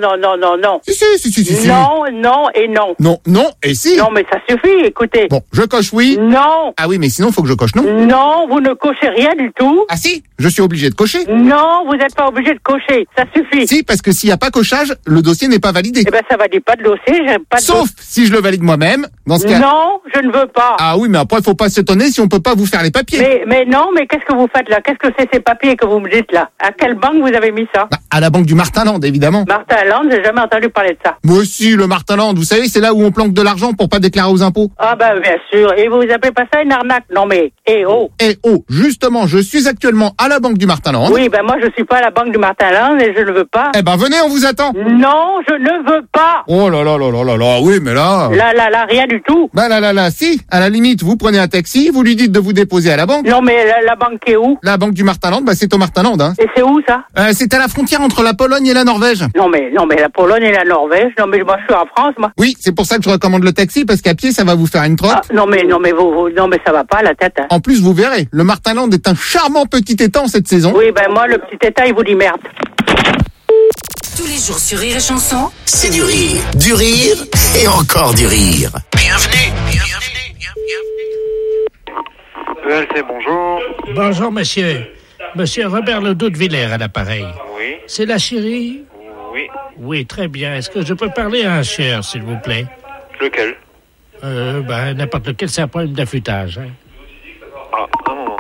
S2: Si.
S12: Non et non.
S2: Non et si.
S12: Non mais ça suffit, écoutez.
S2: Bon, je coche oui.
S12: Non.
S2: Ah oui, mais sinon, faut que je coche non.
S12: Non, vous ne cochez rien du tout.
S2: Ah si, je suis obligé de cocher.
S12: Non, vous n'êtes pas obligé de cocher, ça suffit.
S2: Si, parce que s'il n'y a pas cochage, le dossier n'est pas validé.
S12: Eh ben ça valide pas de dossier, j'ai pas de
S2: Sauf si je le valide moi-même, dans ce cas...
S12: Non, je ne veux pas.
S2: Ah oui, mais après, faut pas s'étonner si on peut pas vous faire les papiers.
S12: Mais non, mais qu'est-ce que vous faites là? Qu'est-ce que c'est ces papiers que vous me dites là? À quelle banque vous avez mis ça?
S2: Bah, à la banque du Martinland, évidemment.
S12: Martinland, j'ai jamais entendu parler de ça.
S2: Moi aussi, le Martinland, vous savez, c'est là où on planque de l'argent pour pas déclarer aux impôts.
S12: Ah bah bien sûr, et vous appelez pas ça une arnaque? Non mais,
S2: justement, je suis actuellement à la banque du Martinland.
S12: Oui, ben moi je suis pas à la banque du Martinland et je ne veux pas.
S2: Eh ben venez, on vous attend.
S12: Non, je ne veux pas.
S2: Oh là, oui, mais là...
S12: Là, rien du tout.
S2: Bah là, si, à la limite, vous prenez un taxi, vous lui dites de vous déposer à la banque.
S12: Non mais la banque est où?
S2: La banque du Martinland, bah c'est au Martinland, hein.
S12: Et c'est où ça?
S2: C'est à la frontière entre la Pologne et la Norvège.
S12: Non mais la Pologne et la Norvège, non mais moi je suis en France, moi.
S2: Oui, c'est pour ça que je recommande le taxi, parce qu'à pied, ça va vous faire une trotte.
S12: Ah, non mais ça va pas la tête. Hein.
S2: En plus, vous verrez, le Martinland est un charmant petit étang cette saison.
S12: Oui, ben moi, le petit étang, il vous dit merde.
S5: Tous les jours sur Rire et Chanson,
S6: c'est du rire et encore du rire. Bienvenue.
S9: ELC, bonjour.
S11: Bonjour, monsieur. Monsieur Robert Ledoux de Villers à l'appareil.
S9: Oui.
S11: C'est la chérie?
S9: Oui.
S11: Oui, très bien. Est-ce que je peux parler à un cher, s'il vous plaît?
S9: Lequel?
S11: N'importe lequel, c'est un problème d'affûtage. Hein.
S9: Ah, un moment.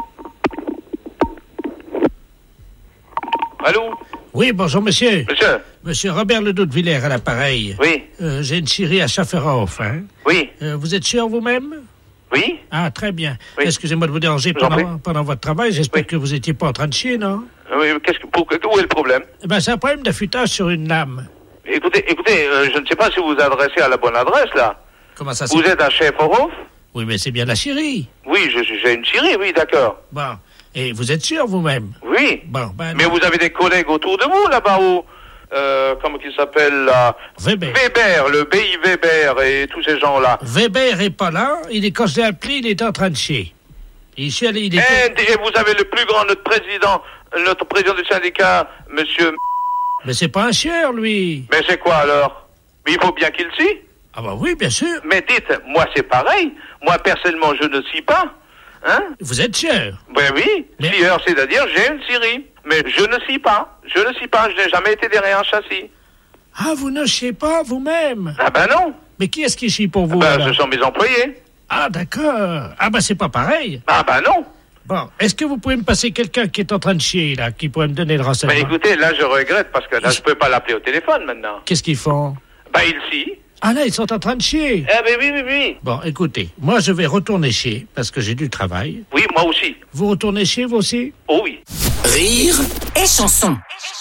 S9: Allô?
S11: Oui, bonjour, monsieur.
S9: Monsieur?
S11: Monsieur Robert Ledoux de Villers à l'appareil.
S9: Oui.
S11: J'ai une chérie à Schafferhof, hein?
S9: Oui.
S11: Vous êtes sûr vous-même?
S9: Oui.
S11: Ah, très bien.
S9: Oui.
S11: Excusez-moi de vous déranger pendant votre travail. J'espère que vous n'étiez pas en train de chier, non?
S9: Oui, où est le problème?
S11: C'est un problème d'affûtage sur une lame.
S9: Écoutez, je ne sais pas si vous vous adressez à la bonne adresse, là.
S11: Comment ça se
S9: Vous êtes à Schafferhof?
S11: Oui, mais c'est bien la chérie.
S9: Oui, j'ai une chérie, oui, d'accord.
S11: Bon. Et vous êtes sûr vous-même?
S9: Oui.
S11: Bon,
S9: mais vous avez des collègues autour de vous, là-bas, où... comment qu'il s'appelle, là?
S11: Weber,
S9: le BI Weber et tous ces gens-là.
S11: Weber est pas là. Quand je l'ai appelé, il était en train de chier. Et vous
S9: avez le plus grand, notre président du syndicat, monsieur...
S11: Mais c'est pas un chieur, lui.
S9: Mais c'est quoi, alors? Mais il faut bien qu'il scie.
S11: Ah bah oui, bien sûr.
S9: Mais dites, moi c'est pareil. Moi, personnellement, je ne scie pas. Hein?
S11: Vous êtes chieur?
S9: Ben oui, scieur, c'est-à-dire j'ai une scierie. Mais je ne scie pas. Je n'ai jamais été derrière un châssis.
S11: Ah, vous ne sciez pas vous-même?
S9: Ah ben non.
S11: Mais qui est-ce qui chie pour vous?
S9: Ce sont mes employés.
S11: Ah, d'accord. Ah ben c'est pas pareil.
S9: Ah ben non.
S11: Bon, est-ce que vous pouvez me passer quelqu'un qui est en train de chier, là, qui pourrait me donner le renseignement?
S15: Bah écoutez, là je regrette parce que là je peux pas l'appeler au téléphone maintenant.
S11: Qu'est-ce qu'ils font?
S15: Bah ils chient.
S11: Ah là, ils sont en train de chier.
S15: Eh ben oui.
S11: Bon, écoutez, moi je vais retourner chier, parce que j'ai du travail.
S15: Oui, moi aussi.
S11: Vous retournez chier, vous aussi?
S15: Oh oui.
S5: Rire et chanson.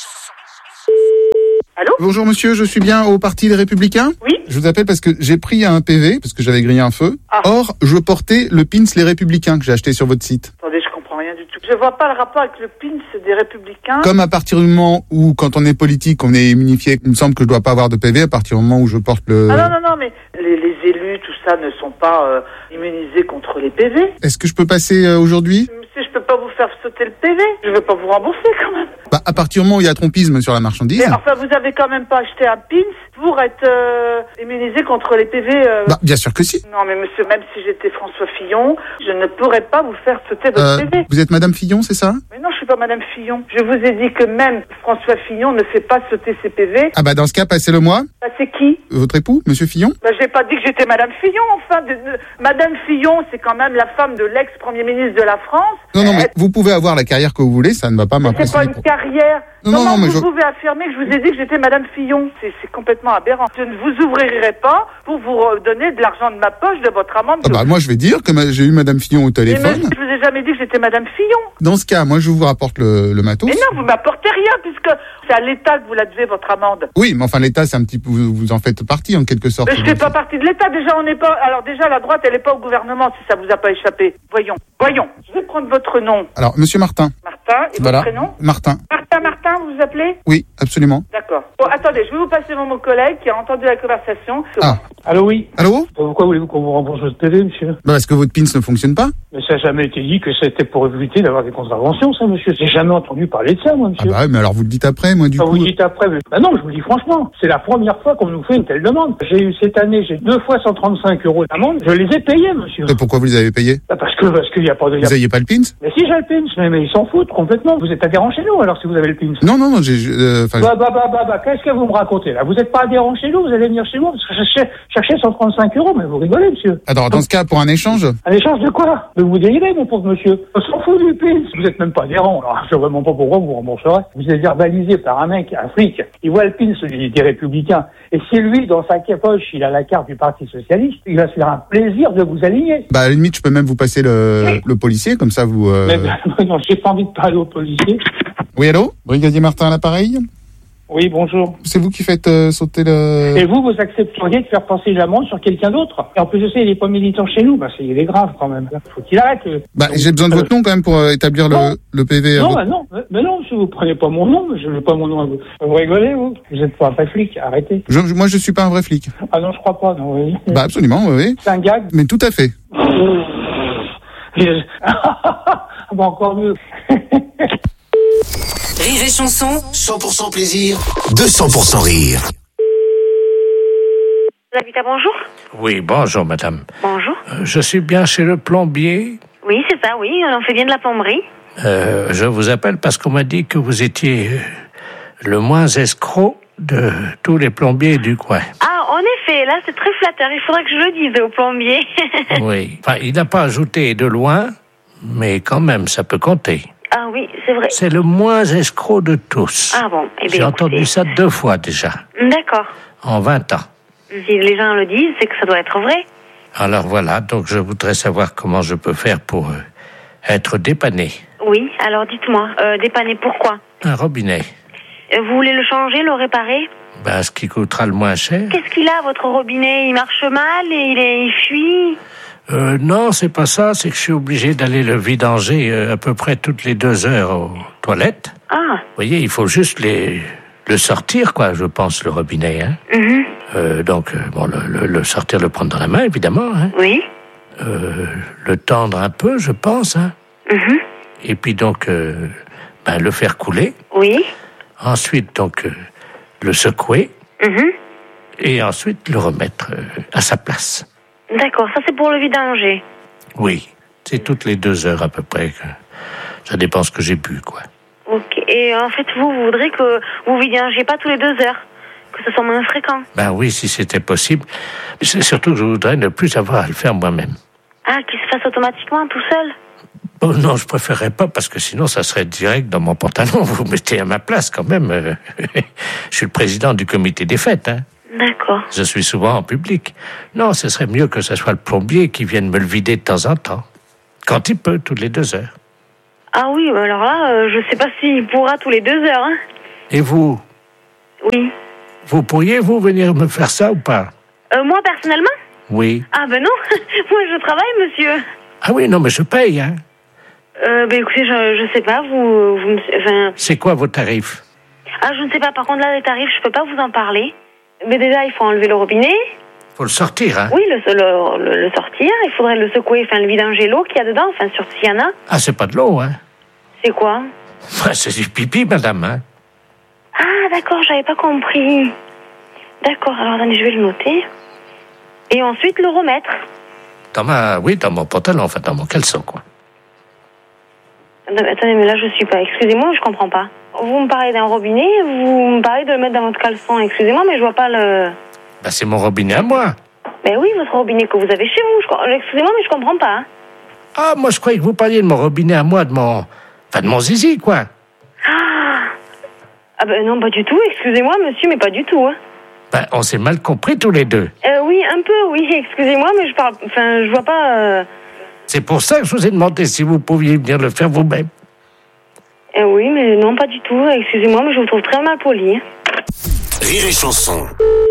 S3: Allô?
S2: Bonjour monsieur, je suis bien au Parti des Républicains?
S3: Oui.
S2: Je vous appelle parce que j'ai pris un PV, parce que j'avais grillé un feu. Or, je portais le pins Les Républicains que j'ai acheté sur votre site.
S12: Attendez, je comprends rien du tout. Je vois pas le rapport avec le pins des Républicains.
S2: Comme à partir du moment où, quand on est politique, on est immunifié, il me semble que je dois pas avoir de PV à partir du moment où je porte le...
S12: Ah non, mais les élus, tout ça, ne sont pas immunisés contre les PV.
S2: Est-ce que je peux passer aujourd'hui?
S12: Monsieur, je peux pas vous faire sauter le PV. Je vais pas vous rembourser quand même.
S2: Bah, à partir du moment où il y a trompisme sur la marchandise...
S12: Mais enfin, vous avez quand même pas acheté un pins pour être immunisé contre les PV.
S2: Bah, bien sûr que si.
S12: Non, mais monsieur, même si j'étais François Fillon, je ne pourrais pas vous faire sauter votre PV.
S2: Vous êtes Madame Fillon, c'est ça?
S12: Mais non, je suis pas Madame Fillon. Je vous ai dit que même François Fillon ne fait pas sauter ses PV.
S2: Ah bah dans ce cas, passez-le-moi.
S12: Bah, c'est qui?
S2: Votre époux, Monsieur Fillon?
S12: Bah, j'ai pas dit que j'étais Madame Fillon, enfin. Madame Fillon, c'est quand même la femme de l'ex-premier ministre de la France.
S2: Non, mais vous pouvez avoir la carrière que vous voulez, ça ne va pas m'impressionner.
S12: C'est pas une carrière.
S2: Non, mais
S12: vous pouvez affirmer que je vous ai dit que j'étais Madame Fillon? C'est complètement aberrant. Je ne vous ouvrirai pas pour vous donner de l'argent de ma poche, de votre amende.
S2: Ah bah moi je vais dire que j'ai eu Madame Fillon au téléphone.
S12: Mais je vous ai jamais dit que j'étais Madame Fillon.
S2: Dans ce cas, moi je vous rapporte le matos.
S12: Mais non, vous m'apportez rien puisque c'est à l'État que vous la devez, votre amende.
S2: Oui, mais enfin l'État c'est un petit peu, vous en faites partie en quelque sorte.
S12: Mais je fais pas partie de l'État. Déjà on n'est pas. Alors déjà la droite elle est pas au gouvernement si ça vous a pas échappé. Voyons. Je vais prendre votre nom.
S2: Alors Monsieur Martin.
S12: Martin et votre prénom?
S2: Martin.
S12: Martin, vous vous appelez?
S2: Oui, absolument.
S12: D'accord. Bon, attendez, je vais vous passer mon collègue qui a entendu la conversation.
S9: Allô, oui.
S2: Allô?
S9: Pourquoi voulez-vous qu'on vous rembourse votre PV, monsieur?
S2: Bah parce que votre PINS ne fonctionne pas.
S9: Mais ça n'a jamais été dit que c'était pour éviter d'avoir des contraventions, ça, monsieur. J'ai jamais entendu parler de ça, moi, monsieur.
S2: Ah bah mais alors vous le dites après, moi du coup.
S9: Vous le dites après, mais... Bah non, je vous le dis franchement. C'est la première fois qu'on nous fait une telle demande. J'ai eu cette année, j'ai 2 fois 135 € d'amende. Je les ai payés, monsieur.
S2: Et pourquoi vous les avez payés?
S9: Bah parce qu'il y a pas de...
S2: Vous n'aviez pas le PINS?
S9: Mais si j'ai le PINS, mais ils s'en foutent complètement. Vous êtes adhérent chez nous, alors, si vous avez le PINS.
S2: Non,
S9: qu'est-ce que vous me racontez, là? Vous n'êtes pas adhérent chez nous, vous allez venir chez moi, parce que je cherchais 135 €, mais vous rigolez, monsieur.
S2: Alors, dans ce cas, pour un échange?
S9: Un échange de quoi? De vous délivrer, mon pauvre monsieur. On s'en fout du PINS. Vous n'êtes même pas adhérent, alors je ne sais vraiment pas pourquoi vous rembourserez. Vous êtes verbalisé par un mec, un flic, il voit le PINS des Républicains, et si lui, dans sa poche, il a la carte du Parti Socialiste, il va se faire un plaisir de vous aligner.
S2: Bah, à la limite, je peux même vous passer le policier, comme ça vous...
S9: Mais non, j'ai pas envie de parler au policier.
S2: Oui, allô? Brigadier Martin à l'appareil?
S9: Oui, bonjour.
S2: C'est vous qui faites sauter le...
S9: Et vous accepteriez de faire passer l'amende sur quelqu'un d'autre? Et en plus de ça, il n'est pas militant chez nous. Bah, il est grave quand même. Faut qu'il arrête.
S2: Bah, j'ai besoin de votre nom quand même pour établir le PV.
S9: Non, mais non, si vous prenez pas mon nom, je veux pas mon nom à vous. Vous rigolez, vous? Vous êtes pas un vrai flic, arrêtez.
S2: Moi, je suis pas un vrai flic.
S9: Ah non, je crois pas, non, oui.
S2: Bah, absolument, oui.
S9: C'est un gag?
S2: Mais tout à fait.
S9: Bah, encore mieux.
S5: Rire et chanson.
S6: 100% plaisir, 200% rire.
S10: L'habitat, bonjour.
S11: Oui, bonjour, madame.
S10: Bonjour.
S11: Je suis bien chez le plombier.
S10: Oui, c'est ça, oui, on fait bien de la plomberie.
S11: Je vous appelle parce qu'on m'a dit que vous étiez le moins escroc de tous les plombiers du coin.
S10: Ah, en effet, là, c'est très flatteur. Il faudrait que je le dise au plombier.
S11: Oui. Enfin, il n'a pas ajouté de loin, mais quand même, ça peut compter.
S10: Ah oui, c'est vrai.
S11: C'est le moins escroc de tous.
S10: Ah bon, eh bien,
S11: j'ai entendu ça 2 fois déjà.
S10: D'accord.
S11: En 20 ans.
S10: Si les gens le disent, c'est que ça doit être vrai.
S11: Alors voilà, donc je voudrais savoir comment je peux faire pour être dépanné.
S10: Oui, alors dites-moi, dépanné pourquoi?
S11: Un robinet.
S10: Vous voulez le changer, le réparer?
S11: Ben, ce qui coûtera le moins cher.
S10: Qu'est-ce qu'il a, votre robinet? Il marche mal et il fuit?
S11: Non, c'est pas ça, c'est que je suis obligé d'aller le vidanger à peu près toutes les 2 heures aux toilettes.
S10: Ah.
S11: Vous voyez, il faut juste le sortir, quoi, je pense, le robinet, hein.
S10: Mm-hmm.
S11: Donc, bon, le sortir, le prendre dans la main, évidemment, hein.
S10: Oui.
S11: Le tendre un peu, je pense, hein.
S10: Mm-hmm.
S11: Et puis donc, le faire couler.
S10: Oui.
S11: Ensuite, donc, le secouer.
S10: Mm-hmm.
S11: Et ensuite, le remettre à sa place.
S10: D'accord, ça c'est pour le vidanger.
S11: Oui, c'est toutes les 2 heures à peu près. Ça dépend ce que j'ai bu, quoi.
S10: Ok, et en fait, vous voudrez que vous vidangez pas tous les 2 heures, que ce soit moins fréquent.
S11: Ben oui, si c'était possible. Mais c'est surtout que je voudrais ne plus avoir à le faire moi-même.
S10: Ah, qu'il se fasse automatiquement, tout seul?
S16: Oh non, je préférerais pas parce que sinon ça serait direct dans mon pantalon. Vous mettez à ma place quand même. Je suis le président du comité des fêtes. Hein.
S10: D'accord.
S16: Je suis souvent en public. Non, ce serait mieux que ce soit le plombier qui vienne me le vider de temps en temps. Quand il peut, toutes les 2 heures.
S10: Ah oui, bah alors là, je sais pas s'il pourra tous les 2 heures. Hein.
S16: Et vous?
S10: Oui.
S16: Vous pourriez, vous, venir me faire ça ou pas?
S10: Moi, personnellement?
S16: Oui.
S10: Ah ben non, moi je travaille, monsieur.
S16: Ah oui, non, mais je paye, hein.
S10: Écoutez, je sais pas, enfin...
S16: C'est quoi vos tarifs?
S10: Ah, je ne sais pas, par contre là, les tarifs, je peux pas vous en parler. Mais déjà, il faut enlever le robinet.
S16: Faut le sortir, hein?
S10: Oui, le sortir, il faudrait le secouer, enfin le vidanger l'eau qu'il y a dedans, enfin surtout s'il y en a.
S16: Ah, c'est pas de l'eau, hein?
S10: C'est quoi?
S16: C'est du pipi, madame, hein?
S10: Ah, d'accord, j'avais pas compris. D'accord, alors attendez, je vais le noter. Et ensuite, le remettre.
S16: Dans mon pantalon, enfin, dans mon caleçon, quoi.
S10: Attendez, mais là, je suis pas... Excusez-moi, je comprends pas. Vous me parlez d'un robinet, vous me parlez de le mettre dans votre caleçon. Excusez-moi, mais je vois pas le...
S16: Bah, c'est mon robinet à moi.
S10: Ben oui, votre robinet que vous avez chez vous. Excusez-moi, mais je comprends pas. Hein.
S16: Ah, moi, je croyais que vous parliez de mon robinet à moi, de mon zizi, quoi.
S10: Ah ben non, pas du tout. Excusez-moi, monsieur, mais pas du tout. Hein.
S16: Ben, on s'est mal compris tous les deux.
S10: Oui, un peu, oui. Excusez-moi, mais je vois pas...
S16: C'est pour ça que je vous ai demandé si vous pouviez venir le faire vous-même.
S10: Oui, mais non, pas du tout. Excusez-moi, mais je vous trouve très mal poli. Hein.
S6: Rire et chanson.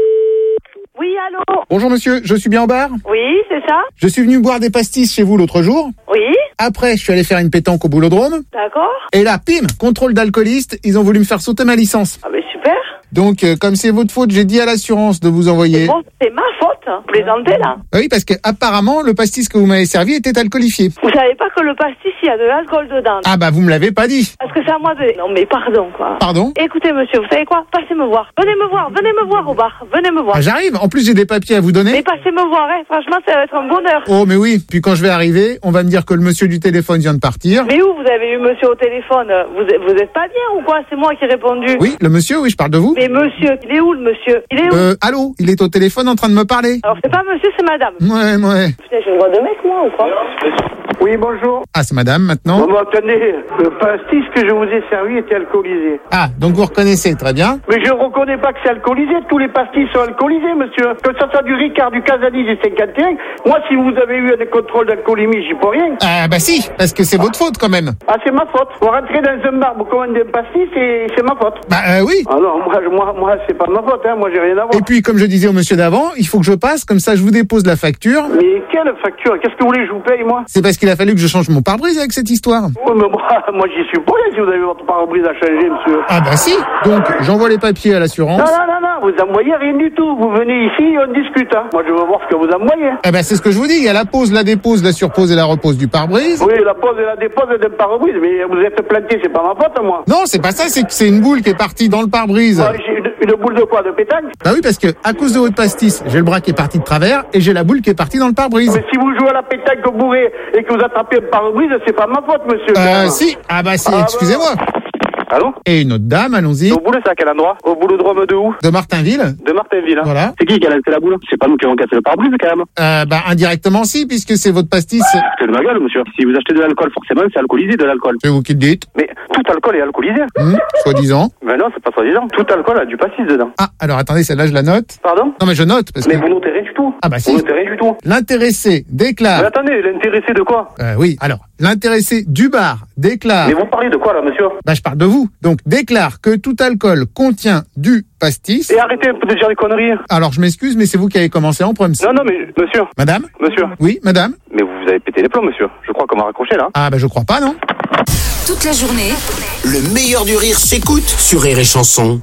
S12: Oui, allô?
S2: Bonjour monsieur, je suis bien au bar?
S12: Oui, c'est ça?
S2: Je suis venu boire des pastis chez vous l'autre jour.
S12: Oui.
S2: Après, je suis allé faire une pétanque au Boulodrome.
S12: D'accord.
S2: Et là, pim, contrôle d'alcooliste, ils ont voulu me faire sauter ma licence.
S12: Ah ben super.
S2: Donc, comme c'est votre faute, j'ai dit à l'assurance de vous envoyer...
S12: Bon, c'est ma faute, hein. Vous plaisantez là?
S2: Oui, parce que apparemment le pastis que vous m'avez servi était alcoolifié.
S12: Vous savez pas que le pastis, il y a de l'alcool dedans?
S2: Ah bah, vous me l'avez pas dit.
S12: Parce que c'est à moi de... Non mais pardon, quoi.
S2: Pardon?
S12: Écoutez, monsieur, vous savez quoi? Passez me voir. Venez me voir au bar. Venez me voir.
S2: Ah, j'arrive. En plus, j'ai des papiers à vous donner.
S12: Mais passez me voir, hein. Franchement, ça va être un bonheur.
S2: Oh, mais oui. Puis quand je vais arriver, on va me dire que le monsieur du téléphone vient de partir.
S12: Mais où vous avez eu monsieur au téléphone? Vous êtes pas bien ou quoi? C'est moi qui ai répondu.
S2: Oui, le monsieur, oui, je parle de vous.
S12: Mais monsieur, il est où le monsieur? Il est où?
S2: Allô? Il est au téléphone en train de me parler.
S12: Alors c'est pas monsieur, c'est madame.
S2: Ouais.
S12: Putain, j'ai une voix de mec, moi, ou quoi?
S9: Oui, bonjour.
S2: Ah, c'est madame, maintenant?
S9: Bon, attendez, le pastis que je vous ai servi était alcoolisé.
S2: Ah, donc vous reconnaissez, très bien.
S9: Mais je reconnais pas que c'est alcoolisé. Tous les pastis sont alcoolisés, monsieur. Que ça soit du Ricard, du Casani, du 51. Moi, si vous avez eu un contrôle d'alcoolémie, j'y peux rien.
S2: Ah, bah si, parce que c'est votre faute, quand même.
S9: Ah, c'est ma faute. Vous rentrez dans un bar, vous commandez un pastis, c'est ma faute.
S2: Bah, oui.
S9: Ah non, moi, c'est pas ma faute, hein. Moi, j'ai rien à voir.
S2: Et puis, comme je disais au monsieur d'avant, il faut que je passe, comme ça, je vous dépose la facture.
S9: Mais quelle facture? Qu'est-ce que vous voulez que je vous paye, moi?
S2: C'est parce qu'il a fallu que je change mon pare-brise avec cette histoire.
S9: Oui, mais moi, j'y suis pour rien si vous avez votre pare-brise à changer, monsieur.
S2: Ah, bah si. Donc, j'envoie les papiers à l'assurance.
S9: Non, vous envoyez rien du tout. Vous venez ici et on discute, hein. Moi, je veux voir ce que vous envoyez.
S2: Eh ben, c'est ce que je vous dis. Il y a la pose, la dépose, la surpose et la repose du pare-brise.
S9: Oui, la pose et la dépose d'un pare-brise. Mais vous êtes planté, c'est pas ma faute, moi.
S2: Non, c'est pas ça. C'est que c'est une boule qui est partie dans le pare-brise.
S9: Ouais, j'ai une boule de quoi? De pétanque?
S2: Bah oui, parce que, à cause de votre pastis, j'ai le bras qui est parti de travers et j'ai la boule qui est partie dans le pare-brise.
S9: Mais si vous jouez à la pétanque bourré et que vous attrapez un pare-brise, c'est pas ma faute, monsieur.
S2: Si. Ah bah si, excusez-moi.
S9: Allô?
S2: Et une autre dame, allons-y.
S9: Au boulot, c'est à quel endroit? Au Boulodrome de où?
S2: De Martinville.
S9: De Martinville, hein.
S2: Voilà.
S9: C'est qui a lancé la boule? C'est pas nous qui avons cassé le pare-brise, quand même.
S2: Bah, indirectement, si, puisque c'est votre pastis.
S9: C'est de ma gueule, monsieur. Si vous achetez de l'alcool, forcément, c'est alcoolisé, de l'alcool.
S2: C'est vous qui le dites.
S9: Mais tout alcool est alcoolisé.
S2: Soi-disant.
S9: Mais non, c'est pas soi-disant. Tout alcool a du pastis dedans.
S2: Ah, alors attendez, celle-là, je la note.
S9: Pardon?
S2: Non, mais je note, parce
S9: mais
S2: que...
S9: vous notez rien du tout.
S2: Ah bah si.
S9: Vous notez rien du tout.
S2: L'intéressé déclare...
S9: Mais attendez, l'intéressé de quoi?
S2: Oui, alors, l'intéressé du bar déclare...
S9: Mais vous parlez de quoi, là, monsieur?
S2: Bah, je parle de vous. Donc, déclare que tout alcool contient du pastis...
S9: Et arrêtez un peu de dire des conneries.
S2: Alors, je m'excuse, mais c'est vous qui avez commencé en premier.
S9: Non, mais, monsieur.
S2: Madame?
S9: Monsieur.
S2: Oui, madame?
S9: Mais vous avez pété les plombs, monsieur. Je crois qu'on m'a raccroché, là.
S2: Ah, bah, je crois pas, non?
S5: Toute la journée,
S6: Le meilleur du rire s'écoute sur Rire et Chanson.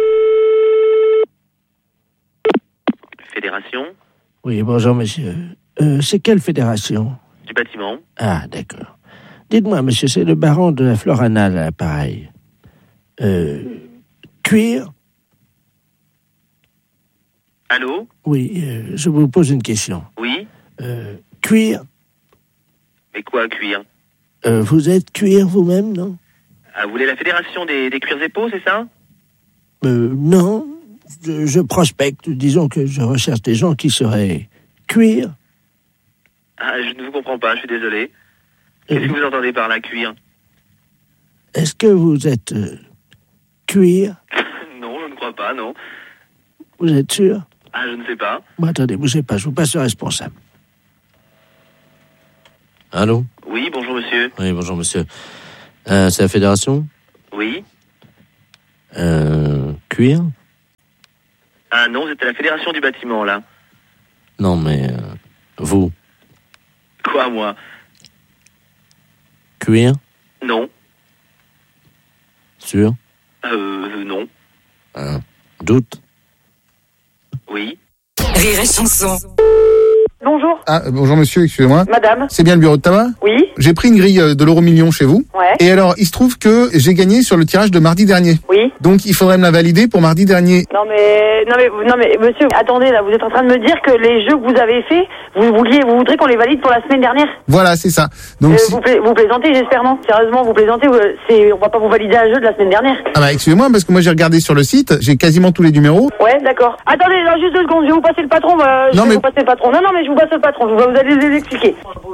S17: Fédération
S11: Oui, bonjour, monsieur. C'est quelle fédération?
S17: du bâtiment.
S11: Ah, d'accord. Dites-moi, monsieur, c'est le baron de la Florana, à l'appareil. Cuir?
S17: Allô?
S11: Oui, je vous pose une question.
S17: Oui?
S11: Cuir?
S17: Mais quoi, cuir?
S11: Vous êtes cuir vous-même, non?
S17: Ah, vous voulez la fédération des cuirs et peaux, c'est ça?
S11: Non. Je prospecte. Disons que je recherche des gens qui seraient cuir.
S17: Ah, je ne vous comprends pas, je suis désolé. Qu'est-ce que vous entendez par là, cuir?
S11: Est-ce que vous êtes cuir?
S17: Non, je ne crois pas, non.
S11: Vous êtes sûr?
S17: Ah, je ne sais pas.
S11: Bon, attendez, bougez pas, je vous passe le responsable.
S8: Allô?
S17: Oui, bonjour monsieur.
S8: Oui, bonjour monsieur. C'est la fédération?
S17: Oui.
S8: Cuir?
S17: Ah non, c'était la fédération du bâtiment, là.
S8: Non, mais vous?
S17: Quoi, moi?
S8: Cuir?
S17: Non.
S8: Sûr?
S17: Non.
S8: Doute?
S17: Oui.
S5: Rire et chanson.
S3: Bonjour.
S2: Ah, bonjour monsieur, excusez-moi.
S3: Madame.
S2: C'est bien le bureau de tabac?
S3: Oui.
S2: J'ai pris une grille de l'euro-million chez vous.
S3: Ouais.
S2: Et alors, il se trouve que j'ai gagné sur le tirage de mardi dernier.
S3: Oui.
S2: Donc, il faudrait me la valider pour mardi dernier.
S3: Non mais, monsieur, attendez là, vous êtes en train de me dire que les jeux que vous avez faits, vous voudrez qu'on les valide pour la semaine dernière?
S2: Voilà, c'est ça. Donc,
S3: vous plaisantez, j'espère, non? Sérieusement, vous plaisantez, on va pas vous valider un jeu de la semaine dernière.
S2: Ah bah, excusez-moi, parce que moi j'ai regardé sur le site, j'ai quasiment tous les numéros.
S3: Ouais, d'accord. Attendez, non, juste 2 secondes, je vais vous passer le patron, vous passer le patron. Non, mais je vous passe le patron, vous allez les expliquer.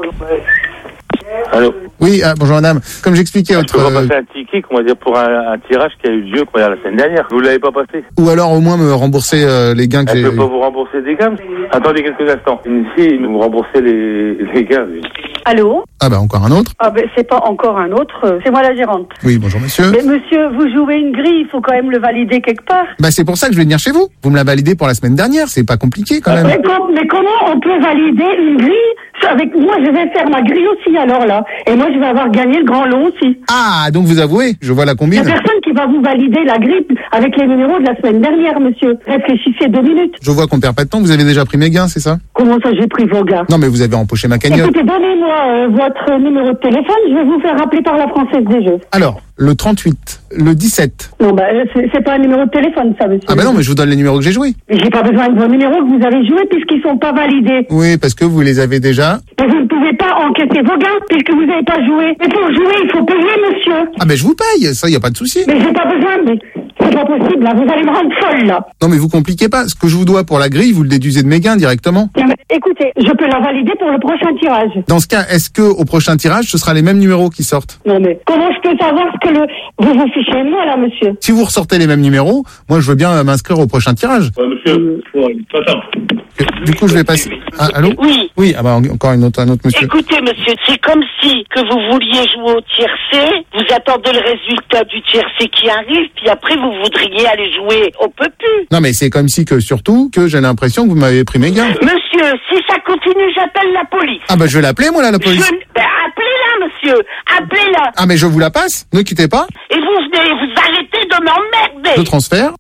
S15: Allô?
S2: Oui, bonjour madame. Comme j'expliquais
S15: Je peux pas passer un ticket, comment dire, pour un tirage qui a eu lieu la semaine dernière. Vous l'avez pas passé?
S2: Ou alors au moins me rembourser les gains que j'ai...
S15: Elle peut pas vous rembourser des gains? Attendez quelques instants. Ici, vous remboursez les gains.
S3: Allô?
S2: Ah bah encore un autre.
S3: Ah ben c'est pas encore un autre, c'est moi la gérante.
S2: Oui, bonjour monsieur.
S3: Mais monsieur, vous jouez une grille, il faut quand même le valider quelque part.
S2: Bah c'est pour ça que je vais venir chez vous. Vous me la validez pour la semaine dernière, c'est pas compliqué quand même.
S3: Mais comment on peut valider une grille avec moi? Je vais faire ma grille aussi alors là. Et moi je vais avoir gagné le grand lot aussi.
S2: Ah, donc vous avouez, je vois la
S3: Il
S2: combine.
S3: n'y a personne qui va vous valider la grille avec les numéros de la semaine dernière, monsieur. Réfléchissez 2 minutes.
S2: Je vois qu'on perd pas de temps, vous avez déjà pris mes gains, c'est ça?
S3: Comment ça j'ai pris vos gains?
S2: Non mais vous avez empoché ma cagnotte.
S3: Écoutez, donnez-moi votre numéro de téléphone, je vais vous faire appeler par la Française des Jeux.
S2: Alors, le 38, le 17.
S3: Non, bah, c'est pas un numéro de téléphone, ça, monsieur.
S2: Ah bah non, mais je vous donne les numéros que j'ai joués.
S3: J'ai pas besoin de vos numéros que vous avez joués puisqu'ils sont pas validés.
S2: Oui, parce que vous les avez déjà.
S3: Mais vous ne pouvez pas encaisser vos gains puisque vous n'avez pas joué. Mais pour jouer, il faut payer, monsieur.
S2: Ah ben je vous paye, ça y a pas de souci.
S3: Mais j'ai pas besoin, mais c'est pas possible, là. Vous allez me rendre folle, là.
S2: Non mais vous compliquez pas. Ce que je vous dois pour la grille, vous le déduisez de mes gains directement.
S3: Non, mais écoutez, je peux la valider pour le prochain tirage.
S2: Dans ce cas, est-ce que au prochain tirage, ce sera les mêmes numéros qui sortent?
S3: Non mais comment je peux savoir ce que vous vous fichez de moi, là, monsieur?
S2: Si vous ressortez les mêmes numéros, moi je veux bien m'inscrire au prochain tirage.
S15: Monsieur, attends.
S2: Du coup, je vais passer. Ah, allô?
S18: Oui.
S2: Oui, ah bah encore un autre monsieur.
S18: Écoutez, monsieur, c'est comme si que vous vouliez jouer au tiercé, vous attendez le résultat du tiercé qui arrive, puis après vous voudriez aller jouer. On peut plus.
S2: Non mais c'est comme si que surtout que j'ai l'impression que vous m'avez pris mes gains.
S18: Monsieur, si ça continue, j'appelle la police.
S2: Ah bah je vais l'appeler moi là, la police.
S18: Appelez-la, monsieur. Appelez-la.
S2: Ah mais je vous la passe, ne quittez pas.
S18: Et vous venez, vous arrêtez de m'emmerder.
S2: Je transfère.